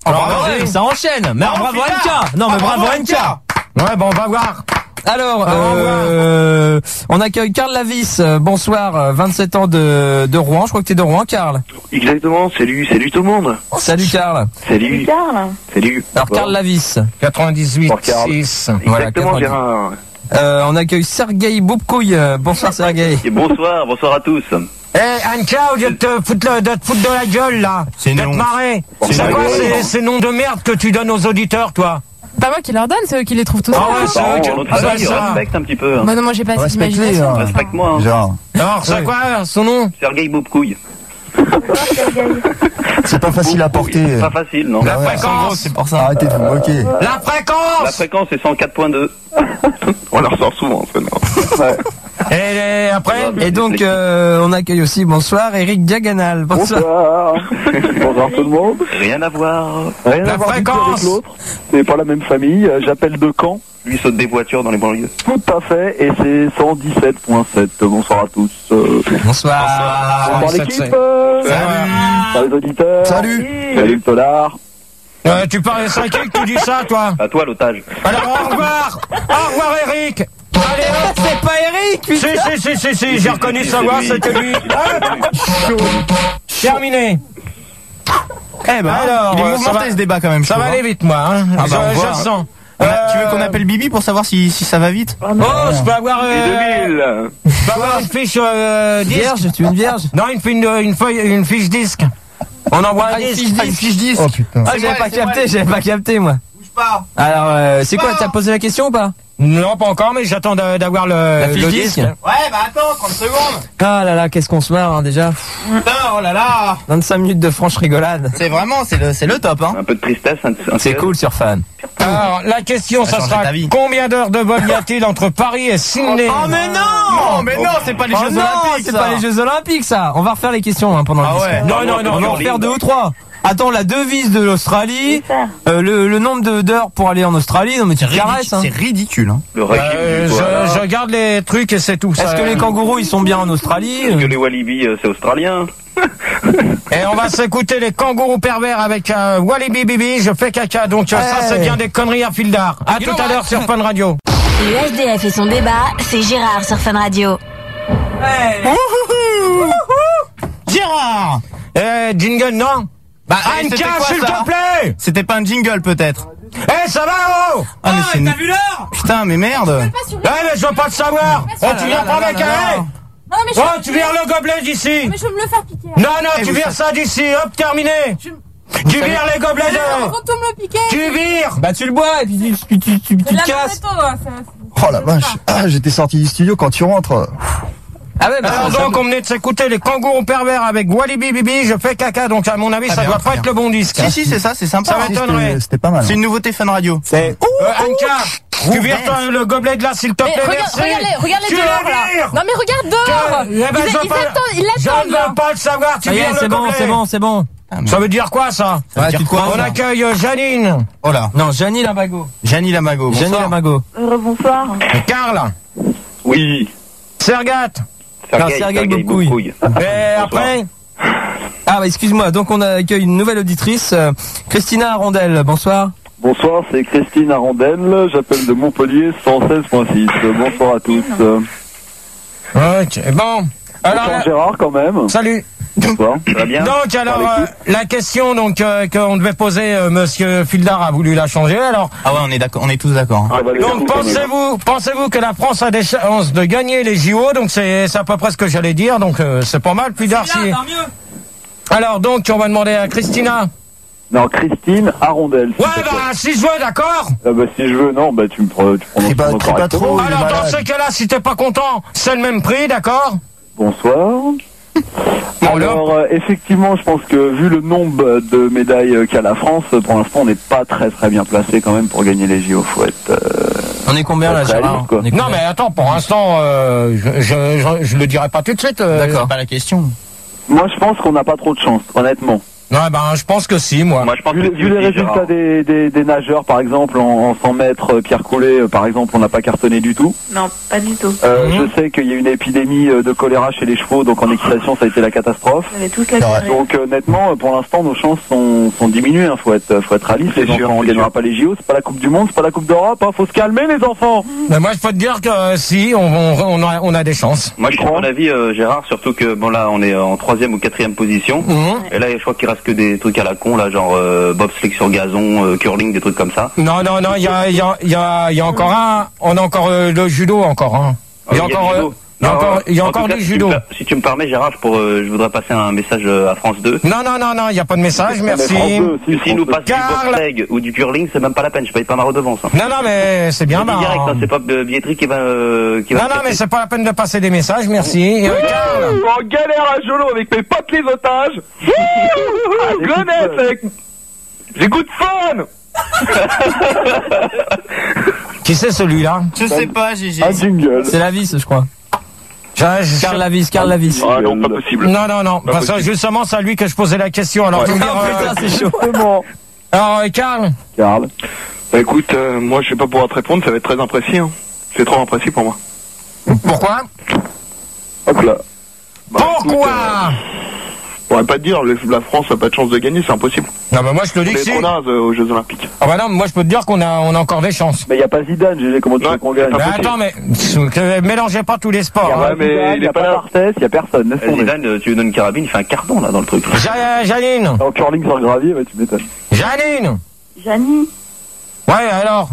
Oh, bah ouais, ça enchaîne. Mais bravo N K. Non, mais bravo N K. Ouais, bon, on va voir. Alors, euh, on accueille Karl Lavis. Euh, Bonsoir, euh, vingt-sept ans de, de Rouen. Je crois que t'es de Rouen, Karl. Exactement, salut, salut tout le monde. Salut, Karl. Salut. Karl. Salut. Alors, Karl Lavis. quatre-vingt-dix-huit six. Voilà, Exactement, quatre-vingt-dix. Gérard. Euh, on accueille Sergueï Boubkouille. Euh, Bonsoir, Sergueï. Et bonsoir, bonsoir à tous. Eh, Anka, au lieu de te foutre, le, de te foutre de la gueule, là, C'est de te non. marrer, C'est c'est non. quoi Ouais, ces, non. ces noms de merde que tu donnes aux auditeurs, toi? Pas moi qui leur donne, c'est eux qui les trouvent tous. Ah ouais, c'est eux qui- On Ah bah, travaille, ça. respecte un petit peu. Bah non, moi j'ai pas cette Respecte-les, imagination. hein. Respecte-moi. Hein. Genre, Alors, c'est quoi son nom? Sergueï Boubkouille. c'est pas facile à porter. Pas facile, non. La ouais. fréquence. C'est pour ça. Arrêtez de vous moquer. La fréquence. La fréquence est cent quatre point deux. On la ressort souvent, ça, non. Ouais. Et les- après? Et donc, euh, on accueille aussi, bonsoir, Eric Diagonal. Bonsoir. Bonsoir. Bonsoir tout le monde. Rien à voir. Rien La à voir du tout fréquence. avec l'autre. C'est pas la même famille. Euh, J'appelle de Caen. Lui saute des voitures dans les banlieues. Tout à fait. Et c'est cent dix-sept point sept. Bonsoir à tous. Euh, Bonsoir. bonsoir sept, l'équipe. sept. euh, Salut. Salut les auditeurs. Salut. Salut le Tolar. Euh, tu parles c'est qui que tu dis ça, toi? À toi l'otage. Alors, au revoir. Au revoir, Eric. Allez, hop. C'est pas Eric, Si, si, si, si, si, j'ai reconnu sa voix, c'était lui. Terminé. Eh ben, Alors, il est euh, ça mouvementé va- ce débat quand même. je Ça trouve, va hein. aller vite, moi. Hein. Ah bah, je, on je voit, le hein. sens. On a- Tu veux Euh, qu'on appelle Bibi pour savoir si, si ça va vite? Oh, je peux avoir, euh, deux mille. je peux avoir une fiche euh, disque. Vierge, tu veux une vierge? Non, une, fi- une, une feuille, une fiche disque. On envoie un Ah, une disque. fiche disque. Fiche disque. Oh putain. Ah, j'avais pas capté, j'avais pas capté, moi. Bouge pas. Alors, euh, c'est quoi, t'as posé la question ou pas? Non, pas encore, mais j'attends d'a- d'avoir le, La fiche le disque. disque. Ouais, bah attends, trente secondes. Ah là là, qu'est-ce qu'on se marre, hein, déjà. Putain, oh là là. vingt-cinq minutes de franche rigolade. C'est vraiment, c'est le, c'est le top, hein. Un peu de tristesse. Un, un C'est cool sur Fan. Alors, la question, Ça ça change sera ta vie. combien d'heures de vol y a-t-il entre Paris et Sydney? Oh mais non. Non, mais non, c'est pas les Oh Jeux non, Olympiques. c'est ça. pas les Jeux Olympiques, ça. On va refaire les questions hein, pendant Ah le disque. ouais. Non, non, non, On va en non. refaire deux ou trois. Attends, la devise de l'Australie, euh, le, le nombre de- d'heures pour aller en Australie, non mais tu C'est caresses. ridicule, Hein. c'est ridicule, hein. Le régime Euh, du koala. je, je garde les trucs et c'est tout. Est-ce ça. que les kangourous ils sont bien en Australie? Est-ce que les Walibi euh, c'est australien? Et on va s'écouter les kangourous pervers avec euh, Walibi Bibi, je fais caca. Donc euh, ça, Hey. c'est bien des conneries à fil d'art. À tout à l'heure sur Fun Radio. Le S D F et son débat, c'est Gérard sur Fun Radio. Gérard. Eh, jingle, non? Bah, eh, Anka, c'était quoi, s'il ça te plaît! C'était pas un jingle peut-être. Eh, ça va, oh! Ah mais c'est une... vu l'heure? Putain mais merde. Eh, mais je veux pas le savoir! Oh, tu viens prendre un carré! Non, mais je Oh, tu vires le gobelet d'ici! mais je veux me le faire piquer. Non, non, Eh, tu vous vires ça d'ici, hop, terminé! Tu savez- vires les gobelets de... Quand on me le piquer. Tu vires! Bah tu le bois et puis tu, tu, tu, tu, tu te casses. Oh la vache. Ah, j'étais sorti du studio quand tu rentres. Ah ouais, bah Alors ça- donc, on venait de s'écouter les kangourous pervers avec Walibi Bibi, je fais caca, donc à mon avis, Très ça bien, doit très pas être bien. le bon disque. Si si c'est ça, c'est sympa. Ça hein. m'étonnerait. C'était c'était pas mal. C'est une nouveauté Fun Radio. c'est... Euh, Anka, tu vires ton- le gobelet de là, s'il te Mais plaît, regarde, merci! regarde-les, regarde-les Tu dehors les là. vires. Non mais regarde dehors. Que- eh ben, Ils, je veux ils pas- attendent, ils Je l'attendent ne là. veux pas le savoir, tu Ça y vires est, le c'est bon, gobelet. c'est bon, c'est bon. Ça veut dire quoi, ça? Ça veut dire quoi, On ça accueille euh, Janine, Oh là. Non, Janie Lamago. Janie Lamago. Janie bonsoir. Lamago. Rebonsoir. Karl, Oui. Sergat, Sergueï, Sergueï Sergueï Boubkouille. Boubkouille. et après, Ah bah excuse-moi, donc on accueille une nouvelle auditrice, euh, Christina Arondel, bonsoir. Bonsoir, c'est Christine Arondel. J'appelle de Montpellier cent seize point six. Bonsoir à tous. ok, bon, alors, Bonsoir euh, Gérard quand même. salut. Bonsoir. Ça va bien? Donc alors, Par euh, l'équipe. la question donc euh, qu'on devait poser, euh, Monsieur Fildar a voulu la changer, alors, Ah ouais, on est d'accord, on est tous d'accord. hein. Ça va les donc coups, quand même. pensez-vous, pensez-vous que la France a des chances de gagner les J O, donc c'est c'est à peu près ce que j'allais dire, donc euh, c'est pas mal, Fildar, si... Alors donc, on va demander à Christina. Non, Christine Arondel. s'il Ouais, te plaît. bah, si je veux, d'accord. Ah bah si je veux, non, bah tu me pre- tu prononces Crie pas- mon nom crie pas correctement. trop. Oh, il est Alors, dans malade. ce cas-là, si t'es pas content, c'est le même prix, d'accord? Bonsoir. Bon, Alors, euh, effectivement, je pense que vu le nombre de médailles euh, qu'a la France, pour l'instant, on n'est pas très très bien placé quand même pour gagner les J O. Faut être, euh, On est combien là, Très Gérard réaliste, quoi. On est Non, combien mais attends, pour l'instant, euh, je, je, je, je le dirai pas tout de suite. euh, D'accord. C'est pas la question. Moi, je pense qu'on n'a pas trop de chance, honnêtement. Ouais, ben, je pense que si, moi. Moi, je pense Vu, que vu les résultats des, des, des nageurs, par exemple, en, en cent mètres, euh, Pierre Coulet, euh, par exemple, on n'a pas cartonné du tout. Non, pas du tout. Euh, Mhm. Je sais qu'il y a une épidémie euh, de choléra chez les chevaux, donc en équitation, ça a été la catastrophe. Vous avez tous la Ouais. Donc euh, honnêtement, euh, pour l'instant, nos chances sont, sont diminuées. Hein. Faut être, faut être réaliste. C'est Les sûr, enfants, on c'est gagnera sûr. pas les J O, c'est pas la Coupe du Monde, c'est pas la Coupe d'Europe. Hein. Faut se calmer, les enfants. Mais moi, je peux te dire que euh, si, on, on, on, a, on a des chances. Moi, je suis à mon avis, euh, Gérard, surtout que bon là, on est en troisième ou quatrième position. Mhm. Et là, je crois qu'il reste que des trucs à la con, là, genre euh, bobsleigh sur gazon, euh, curling, des trucs comme ça. Non, non, non, il y a, il y, a, il y, a, il y a encore un. On a encore euh, le judo, encore. Hein. Il y a Ah, encore, du euh, judo. il y a Non, encore, il y a en encore tout cas, du si tu judo. me per- Si tu me permets, Gérard, je, pour, euh, je voudrais passer un message euh, à France deux. Non, non, non, non, il n'y a pas de message, merci. S'ils nous passent Carl. du bobsleigh ou du curling, c'est même pas la peine, je paye pas ma redevance. Hein. Non, non, mais c'est bien, Je dis bah. direct, hein, c'est pas euh, Billetterie qui va, euh, qui va Non, non, mais c'est pas la peine de passer des messages, merci. Euh, Carl. En galère à Jolo avec mes potes les otages. Ah, Gonesse avec... J'ai goût de fun. Qui c'est celui-là? Je sais pas, Gégé. Un jingle. C'est la vis, je crois. Carl Lavis, Carl Lavis. Ah non, pas possible. Non, non, non. Pas Parce que possible. justement, c'est à lui que je posais la question. Alors, Ouais. tu me diras, Ah, euh, putain, c'est chaud. Justement. alors, euh, Carl. Carl. Bah, écoute, euh, moi, je vais pas pouvoir te répondre, ça va être très imprécis. Hein. C'est trop imprécis pour moi. Pourquoi? Hop là. Bah, Pourquoi? écoute, euh, je pourrais pas te dire, le- la France a pas de chance de gagner, c'est impossible. Non, mais moi, je te dis On que est si. trop naze euh, aux Jeux Olympiques. Ah bah non, moi, je peux te dire qu'on a, on a encore des chances. Mais il y a pas Zidane, Gégé, comment tu Ouais, veux qu'on gagne? c'est Mais pas attends, mais que- mélangez pas tous les sports. Il y a hein. pas mais Zidane, il il y est a pas pas là. d'Arthès, il y a personne. Laisse Euh, tomber. Zidane, euh, tu lui donnes une carabine, il fait un carton là dans le truc. Ja- Janine. En curling sur le gravier, ouais, tu m'étonnes. Janine. Janie, Ouais, alors.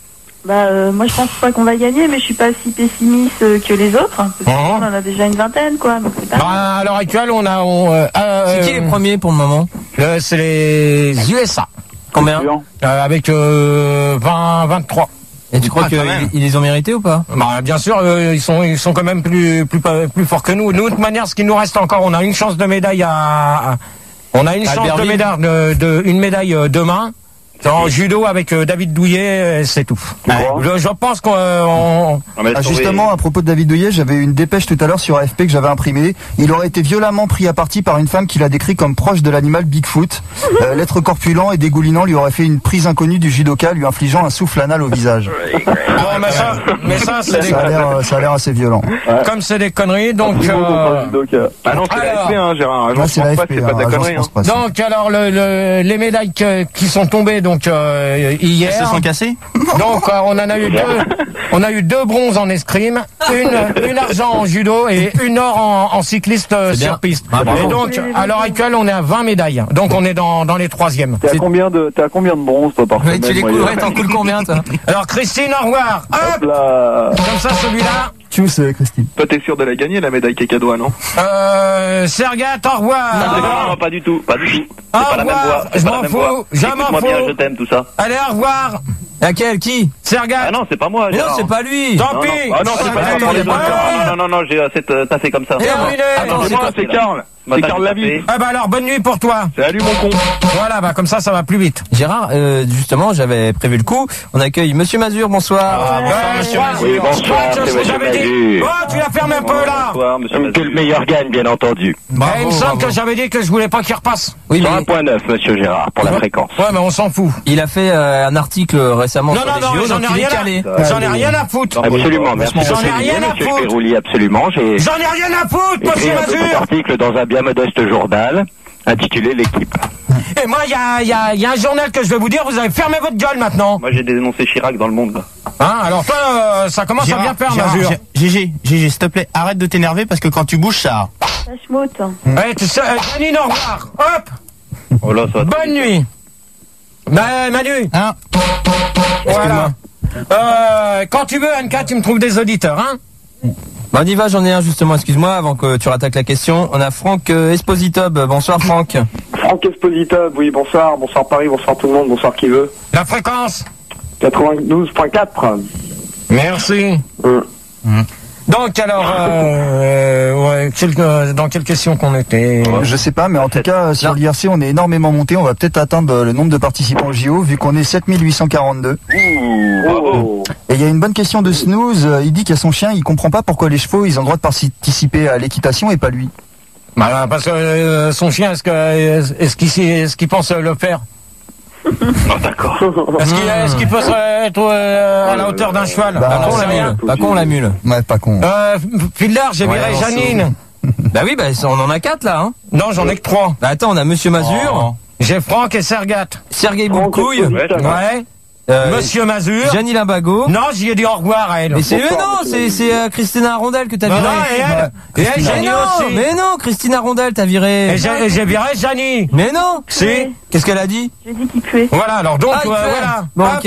bah euh, moi je pense pas qu'on va gagner, mais je suis pas si pessimiste euh, que les autres. Parce que Mhm. on en a déjà une vingtaine, quoi. Donc c'est pas Bah, à l'heure actuelle, on a. on, euh, C'est qui euh, les premiers pour le moment? euh, C'est les U S A. Combien? Euh, avec euh, vingt, vingt-trois. Et tu crois Ah, quand même. qu'ils les ont mérités ou pas? Bah, bien sûr, euh, ils sont, ils sont quand même plus, plus, plus forts que nous. Nous, de toute manière, ce qui nous reste encore, on a une chance de médaille à, à- on a une chance de Albertville. médaille, de, de- une médaille euh, demain. En judo avec euh, David Douillet, euh, c'est tout. Je, je pense qu'on, euh, on- Ah, justement, à propos de David Douillet, j'avais une dépêche tout à l'heure sur A F P que j'avais imprimée. Il aurait été violemment pris à partie par une femme qu'il a décrit comme proche de l'animal Bigfoot. Euh, L'être corpulent et dégoulinant lui aurait fait une prise inconnue du judoka, lui infligeant un souffle anal au visage. Bon, mais ça, mais ça, c'est des, Ça a l'air, euh, ça a l'air assez violent. comme c'est des conneries, donc. euh, Ah non, c'est la alors- F P, hein, Gérard. Ouais, Agence c'est la France A F Presse, P, c'est pas de la hein, Agence connerie. Hein. France Presse. Donc alors le, le- les médailles que- qui sont tombées donc euh, hier. Elles se sont cassées? Donc euh, on en a eu deux. On a eu deux bronzes en escrime, une, une argent en judo et une or en, en cycliste euh, C'est bien. sur piste. Ah, bravo. et donc à l'heure actuelle on est à vingt médailles. Donc on est dans, dans les troisièmes. T'es à combien de, t'es à combien de bronze, toi, par Ouais, semaine? tu les moyenne coulerais, t'en coules combien, toi? Alors Christine, au revoir. Hop, Hop là. comme ça celui-là. Tchuss, euh, Christine. Toi, t'es sûr de la gagner, la médaille Kekadois, non? Euh, Sergat, au revoir. Non, non, non, pas du tout, pas du tout. C'est Au pas la même revoir. voix. c'est Je pas la m'en même fous, voix. je m'en Écoute-moi bien, fous. je t'aime, tout ça. Allez, au revoir. Laquelle? Qui? Sergat. Ah non, c'est pas moi. Mais non, Gérard. c'est pas lui! Tant Non, pis. non. Ah non, c'est pas Terminé. moi. les autres. Non, non, non, j'ai assez euh, taffé comme ça. Terminé. Attends, C'est c'est moi, quoi, c'est là Karl. Bah, C'est t'as Karl tout Lavis. taffé. Ah bah alors bonne nuit pour toi. Salut, mon con. Voilà, bah comme ça, ça va plus vite. Gérard, euh, justement, j'avais prévu le coup. On accueille Monsieur Mazur, bonsoir. Ah, bonsoir, ben, monsieur je crois- Mazur. je Oui, crois bonsoir, que c'est je vous monsieur avais dit. Mazur. Oh, tu la fermes un peu là. Bonsoir, monsieur Que Mazur. le meilleur gagne, bien entendu. Bah, il me semble que j'avais dit que je voulais pas qu'il repasse. Oui, Sur mais un point neuf, monsieur Gérard, pour la fréquence. Ouais, mais on s'en fout. il a fait euh, un article récemment Non, sur non, les non, J O, j'en donc ai il est rien calé. à, j'en ai rien à foutre. Absolument, merci de J'en ai souligner, rien à monsieur foutre. Pérouli, absolument. J'ai J'en ai rien à foutre, écrit monsieur un petit Mazur. article dans un bien modeste journal intitulé L'équipe. Et moi, il y a, il y, a, il y a un journal que je vais vous dire, vous avez fermé votre gueule maintenant. Moi, j'ai dénoncé Chirac dans le monde, là. Hein, alors toi, euh, ça commence à bien faire, Mazur. Gégé, Gégé, s'il te plaît, arrête de t'énerver parce que quand tu bouges, ça. Ça schmoute. Ouais, tu sais, euh, Janine, au revoir. Hop. Oh là, ça va. Bonne nuit. Bah, Manu. Hein? Voilà. Euh, quand tu veux, Anka, tu me trouves des auditeurs, hein? Bon, on y va, j'en ai un justement, excuse-moi, avant que tu rattaques la question. On a Franck euh, Espositob. Bonsoir Franck. Franck Espositob, oui, bonsoir, bonsoir Paris, bonsoir tout le monde, bonsoir qui veut. La fréquence? quatre-vingt-douze point quatre. Merci. Mmh. Donc, alors, euh, euh, ouais, quel- euh, dans quelle question qu'on était? Je sais pas, mais en tout cas, sur l'I R C, on est énormément monté. On va peut-être atteindre le nombre de participants au J O, vu qu'on est sept mille huit cent quarante-deux. Oh. Et il y a une bonne question de Snooze. Il dit qu'il y a son chien, il comprend pas pourquoi les chevaux, ils ont le droit de participer à l'équitation et pas lui. Bah, parce que euh, son chien, est-ce que est-ce qu'il sait- est-ce qu'il pense le faire? Non, d'accord. Est-ce qu'il est-ce qu'il peut se- être euh, à la hauteur d'un cheval? Pas Ah, con non, la c'est rien. mule. Pas con la mule. Ouais, pas con. Euh, Fiddler, j'ai Ouais, viré on Janine. Bah oui, bah on en a quatre là. Hein. Non, j'en ai que trois. Bah attends, on a Monsieur Mazur, Oh. J'ai Franck et Sergat. Sergei Boulkouille, Ouais, d'accord. Ouais. euh, Monsieur Mazur. Gianni Limbago. Non, j'y ai dit au revoir à elle. Mais c'est mais non, c'est c'est euh, Christina Rondel que t'as Bah viré. non, et elle, et elle, Mais Janie non, aussi. mais non, Christina Rondel t'as viré. Et j'ai j'ai viré Janie. Mais non. Si. Qu'est-ce qu'elle a dit? J'ai dit qu'il puait. Voilà, alors donc, Ah, il euh, fait. voilà. Bon, Hop. ok.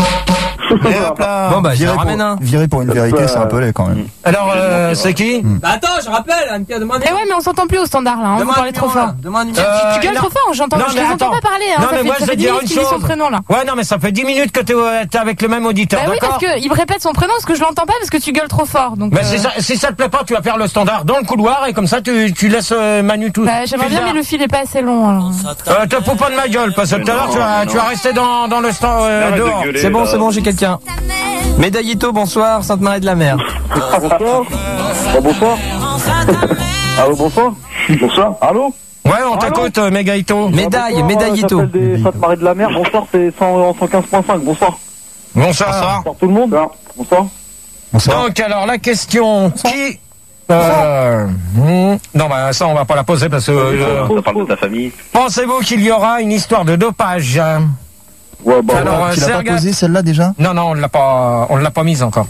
Et hop là. Bon bah, je Virer ramène pour, un. virer pour une vérité, c'est un peu laid quand même. Alors, euh, c'est qui? Bah attends, je rappelle, Anne Pierre, demande. Eh ouais, mais on s'entend plus au standard là, hein, vous parlez trop fort. Demande une Euh, Tu gueules non. trop fort, j'entends, Non, je mais les entends attends. pas parler, hein. Non, ça mais fait, moi, ça je fait vais dix dire minutes une qu'il dit son chose. prénom là. Ouais, non, mais ça fait dix minutes que t'es euh, t'es avec le même auditeur, Bah oui, parce d'accord? qu'il me répète son prénom parce que je l'entends pas parce que tu gueules trop fort. Donc, Mais euh, si ça, si ça te plaît pas, tu vas faire le standard dans le couloir et comme ça, tu, tu laisses euh, Manu tout. bah, j'aimerais bien, mais le fil est pas assez long. Alors. Euh, te fous pas de ma gueule, parce que tout à l'heure, tu vas, tu vas rester dans, dans le stand euh, Arrête de dehors. gueuler, C'est bon, là. c'est bon, j'ai quelqu'un. Médaillito, bonsoir, Sainte-Marie de la Mer. Ah, bonsoir. Ah, bonsoir. Allô, bonsoir. Bonsoir. Allô. Ouais, on t'écoute, euh, Mégaïto. Médaille, Bonsoir, Médaillito. euh, j'appelle des Sainte-Marie de la Mer. Bonsoir, c'est cent quinze point cinq. Bonsoir. Bonsoir. Bonsoir tout le monde. Bonsoir. Bonsoir. Donc, alors, la question, qui... Euh, hmm, non, bah, ça, on va pas la poser parce que... euh, Ça parle de ta famille. pensez-vous qu'il y aura une histoire de dopage? Ouais, bah, Alors, ouais. euh, Tu l'as pas Sergat- posé celle-là déjà? Non, non, on l'a pas, on l'a pas mise encore.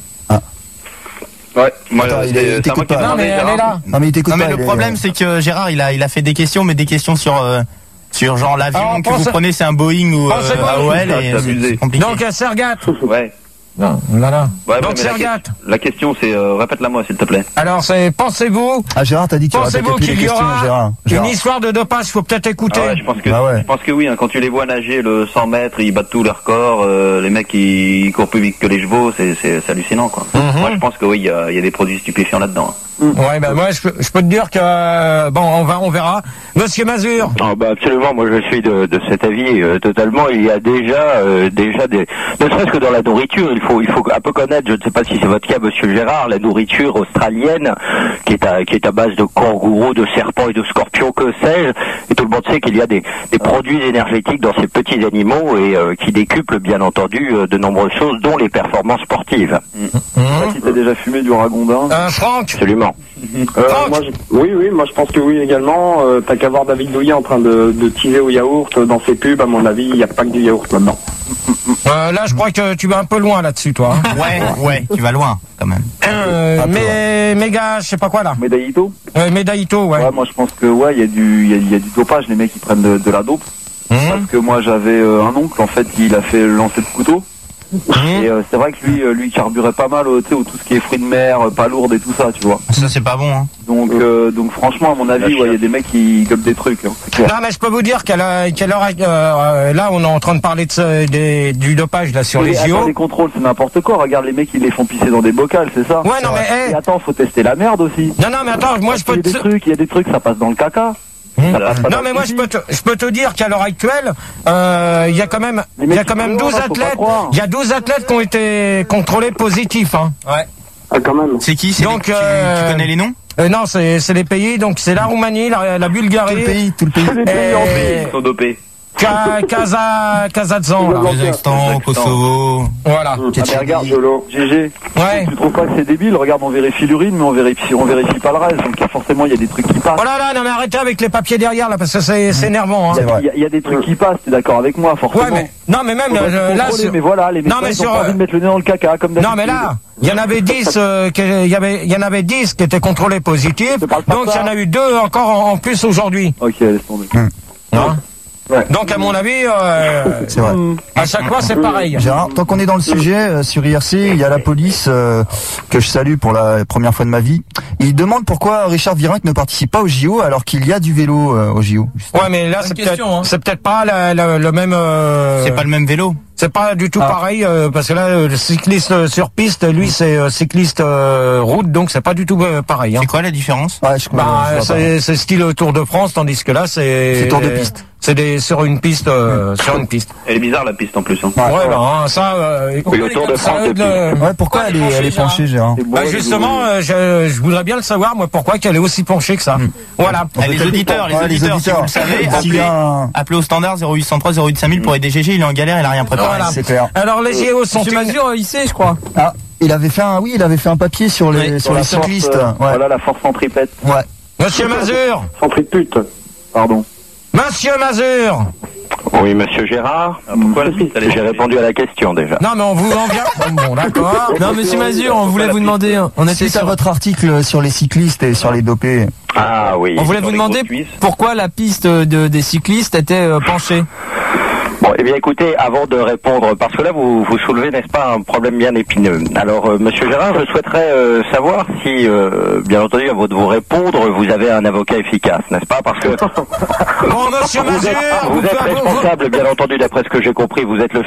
Ouais, moi, Attends, c'est il est- il c'est à t'écoute moi qui ai pas. Non, demandé, mais elle Gérard. est là. Non mais il t'écoute Non pas. mais il le est- problème c'est que Gérard il a il a fait des questions mais des questions sur euh, sur genre l'avion Alors, que pense- vous prenez c'est un Boeing ou Pensez euh, pas. A O L Ah, et c'est c'est- abusé. c'est compliqué. Donc, euh, Sergat. Ouais. Non, là, là. Ouais, ouais, Donc, mais la, Sergat. que- la question, c'est, euh, répète-la moi, s'il te plaît. Alors, c'est, pensez-vous, Ah Gérard, t'as dit que tu répétais pensez-vous plus les qu'il y questions, aura Gérard. une Gérard. histoire de dopage? Faut peut-être écouter. Ah ouais, je pense que, Bah ouais. je pense que oui, hein, quand tu les vois nager le cent mètres, ils battent tous leurs records, euh, les mecs ils courent plus vite que les chevaux, c'est, c'est, c'est hallucinant, quoi. Mhm. Moi, je pense que oui, il y a, il y a des produits stupéfiants là-dedans. Ouais, ben moi, je peux, je peux te dire que euh, bon, on va, on verra. Monsieur Mazur. Ah bah absolument, moi je suis de, de cet avis euh, totalement. Il y a déjà, euh, déjà des, ne serait-ce que dans la nourriture, il faut, il faut un peu connaître. Je ne sais pas si c'est votre cas, Monsieur Gérard, la nourriture australienne, qui est à, qui est à base de kangourous, de serpents et de scorpions, que sais-je. Et tout le monde sait qu'il y a des, des produits énergétiques dans ces petits animaux et euh, qui décuplent bien entendu euh, de nombreuses choses, dont les performances sportives. Je sais pas si t'as déjà fumé du ragondin. Euh, Franck. Absolument. Euh, moi, je- oui, oui, moi je pense que oui également. Euh, T'as qu'à voir David Douillet en train de, de teaser au yaourt dans ses pubs. À mon avis, il n'y a pas que du yaourt là-dedans. Euh, là, je crois que tu vas un peu loin là-dessus, toi. hein. Ouais, ouais, tu vas loin quand même. Euh, Un peu, mais, méga, je sais pas quoi là. Médaillito Euh, Médaillito, ouais. Ouais, moi je pense que ouais, il y a du, il y a, il y a du dopage. Les mecs ils prennent de, de la dope. Mmh. Parce que moi j'avais euh, un oncle en fait, il a fait le lancer de couteau. Et euh, c'est vrai que lui, euh, lui carburait pas mal, euh, tu sais, au tout ce qui est fruits de mer, euh, pas lourdes et tout ça, tu vois. Ça c'est pas bon hein. Donc, euh, donc franchement, à mon avis, ouais, il y a des mecs qui gobent des trucs. Hein, c'est clair. Non, mais je peux vous dire qu'à la- qu'à l'heure, euh, là, on est en train de parler de ce- des- du dopage là sur Mais les attends, J O. les contrôles, c'est n'importe quoi. Regarde les mecs, ils les font pisser dans des bocals, c'est ça. Ouais, non, mais, hey. Et attends, faut tester la merde aussi. Non, non, mais attends, moi je peux Il y a des te... trucs, il y a des trucs, ça passe dans le caca. Mmh. Ça passe pas Non dans mais le moi je pipi. peux te, je peux te dire qu'à l'heure actuelle, euh, il y a quand même, il y a quand même sont douze là, faut pas athlètes, croire. il y a douze athlètes qui ont été contrôlés positifs. Hein. Ouais. Ah, quand même. C'est qui? C'est Donc, les- tu, euh, tu connais les noms? Euh, non, c'est c'est les pays, donc c'est la Roumanie, la, la Bulgarie, Tout le pays, tout le pays. Les pays en pays. Ils sont dopés. Ka- Kaza, Kazakhstan. là. Kazakhstan, Kosovo. Voilà. Ah, mais regarde, Jolo. G G. Ouais. Tu trouves pas que c'est débile? Regarde, on vérifie l'urine, mais on vérifie, on vérifie pas le reste. Donc forcément, il y a des trucs qui passent. Oh là là, non mais arrêtez avec les papiers derrière là parce que c'est c'est énervant. Il y, Hein. a- il y a- il y a des trucs qui passent, t'es d'accord avec moi, forcément. Ouais mais non mais même Faut pas euh, se là. contrôler, sur- mais voilà, les Non, médecins mais ils sur, ont pas envie de mettre le nez dans le caca, comme d'habitude. Non mais là, il y en avait dix, euh, qui- il y avait, il y en avait dix qui étaient contrôlés positifs. Je parle pas Donc de il y ça. en a eu deux encore en, en plus aujourd'hui. Ok, laisse tomber. Hein. Ouais. Donc à mon avis, euh, C'est vrai. à chaque fois c'est pareil. Gérard, tant qu'on est dans le sujet, euh, sur I R C, il y a la police euh, que je salue pour la première fois de ma vie. Il demande pourquoi Richard Virenque ne participe pas au J O alors qu'il y a du vélo euh, au J O. Ouais mais là Bonne c'est question, peut-être, hein. c'est peut-être pas la- la- le même. euh, C'est pas le même vélo. C'est pas du tout Ah. pareil euh, parce que là euh, le cycliste euh, sur piste, lui c'est euh, cycliste euh, route, donc c'est pas du tout euh, pareil. Hein. C'est quoi la différence? Ouais, je, Bah je vois c'est c'est style Tour de France, tandis que là c'est C'est Tour de piste. C'est des sur une piste, euh, sur une piste. Elle est bizarre la piste en plus. Hein. Ouais, bah, hein, ça. Euh, Oui, le Tour de France ça, de euh, Ouais, pourquoi elle est, elle est penchée, Gérard? Bah justement, euh, je, je voudrais bien le savoir, moi, pourquoi qu'elle est aussi penchée que ça. Voilà. Ah, les auditeurs, les Ouais, les auditeurs, si vous auditeurs. le savez, S'il y appelez, a un- appelez au standard zéro huit cent trois zéro huit cinq mille pour aider G G, il est en galère, il a rien préparé. Voilà. C'est clair. Alors les J O sont Monsieur une... Mazur, il sait, je crois. Ah, il avait fait un, oui, il avait fait un papier sur les, Oui, sur les la force, cyclistes. euh, Ouais. Voilà la force centripète. Ouais. Monsieur Mazur. Centripute. Pardon. Monsieur Mazur. Oui, monsieur Gérard. Ah, pourquoi la piste elle est J'ai répondu à la question déjà. Non, mais on vous en vient. Bon, d'accord. Non, monsieur Mazur, on voulait vous demander, hein, on était Suite à sur, votre article sur les cyclistes et sur les dopés. Ah oui. on voulait vous les demander grosses cuisses. pourquoi la piste de, des cyclistes était euh, penchée. Bon, eh bien écoutez, avant de répondre, parce que là vous vous soulevez, n'est-ce pas, un problème bien épineux. Alors, euh, monsieur Gérard, je souhaiterais euh, savoir si, euh, bien entendu, avant de vous répondre, vous avez un avocat efficace, n'est-ce pas? Parce que Bon, monsieur vous Mazur. êtes, vous êtes responsable, bien entendu, d'après ce que j'ai compris, vous êtes le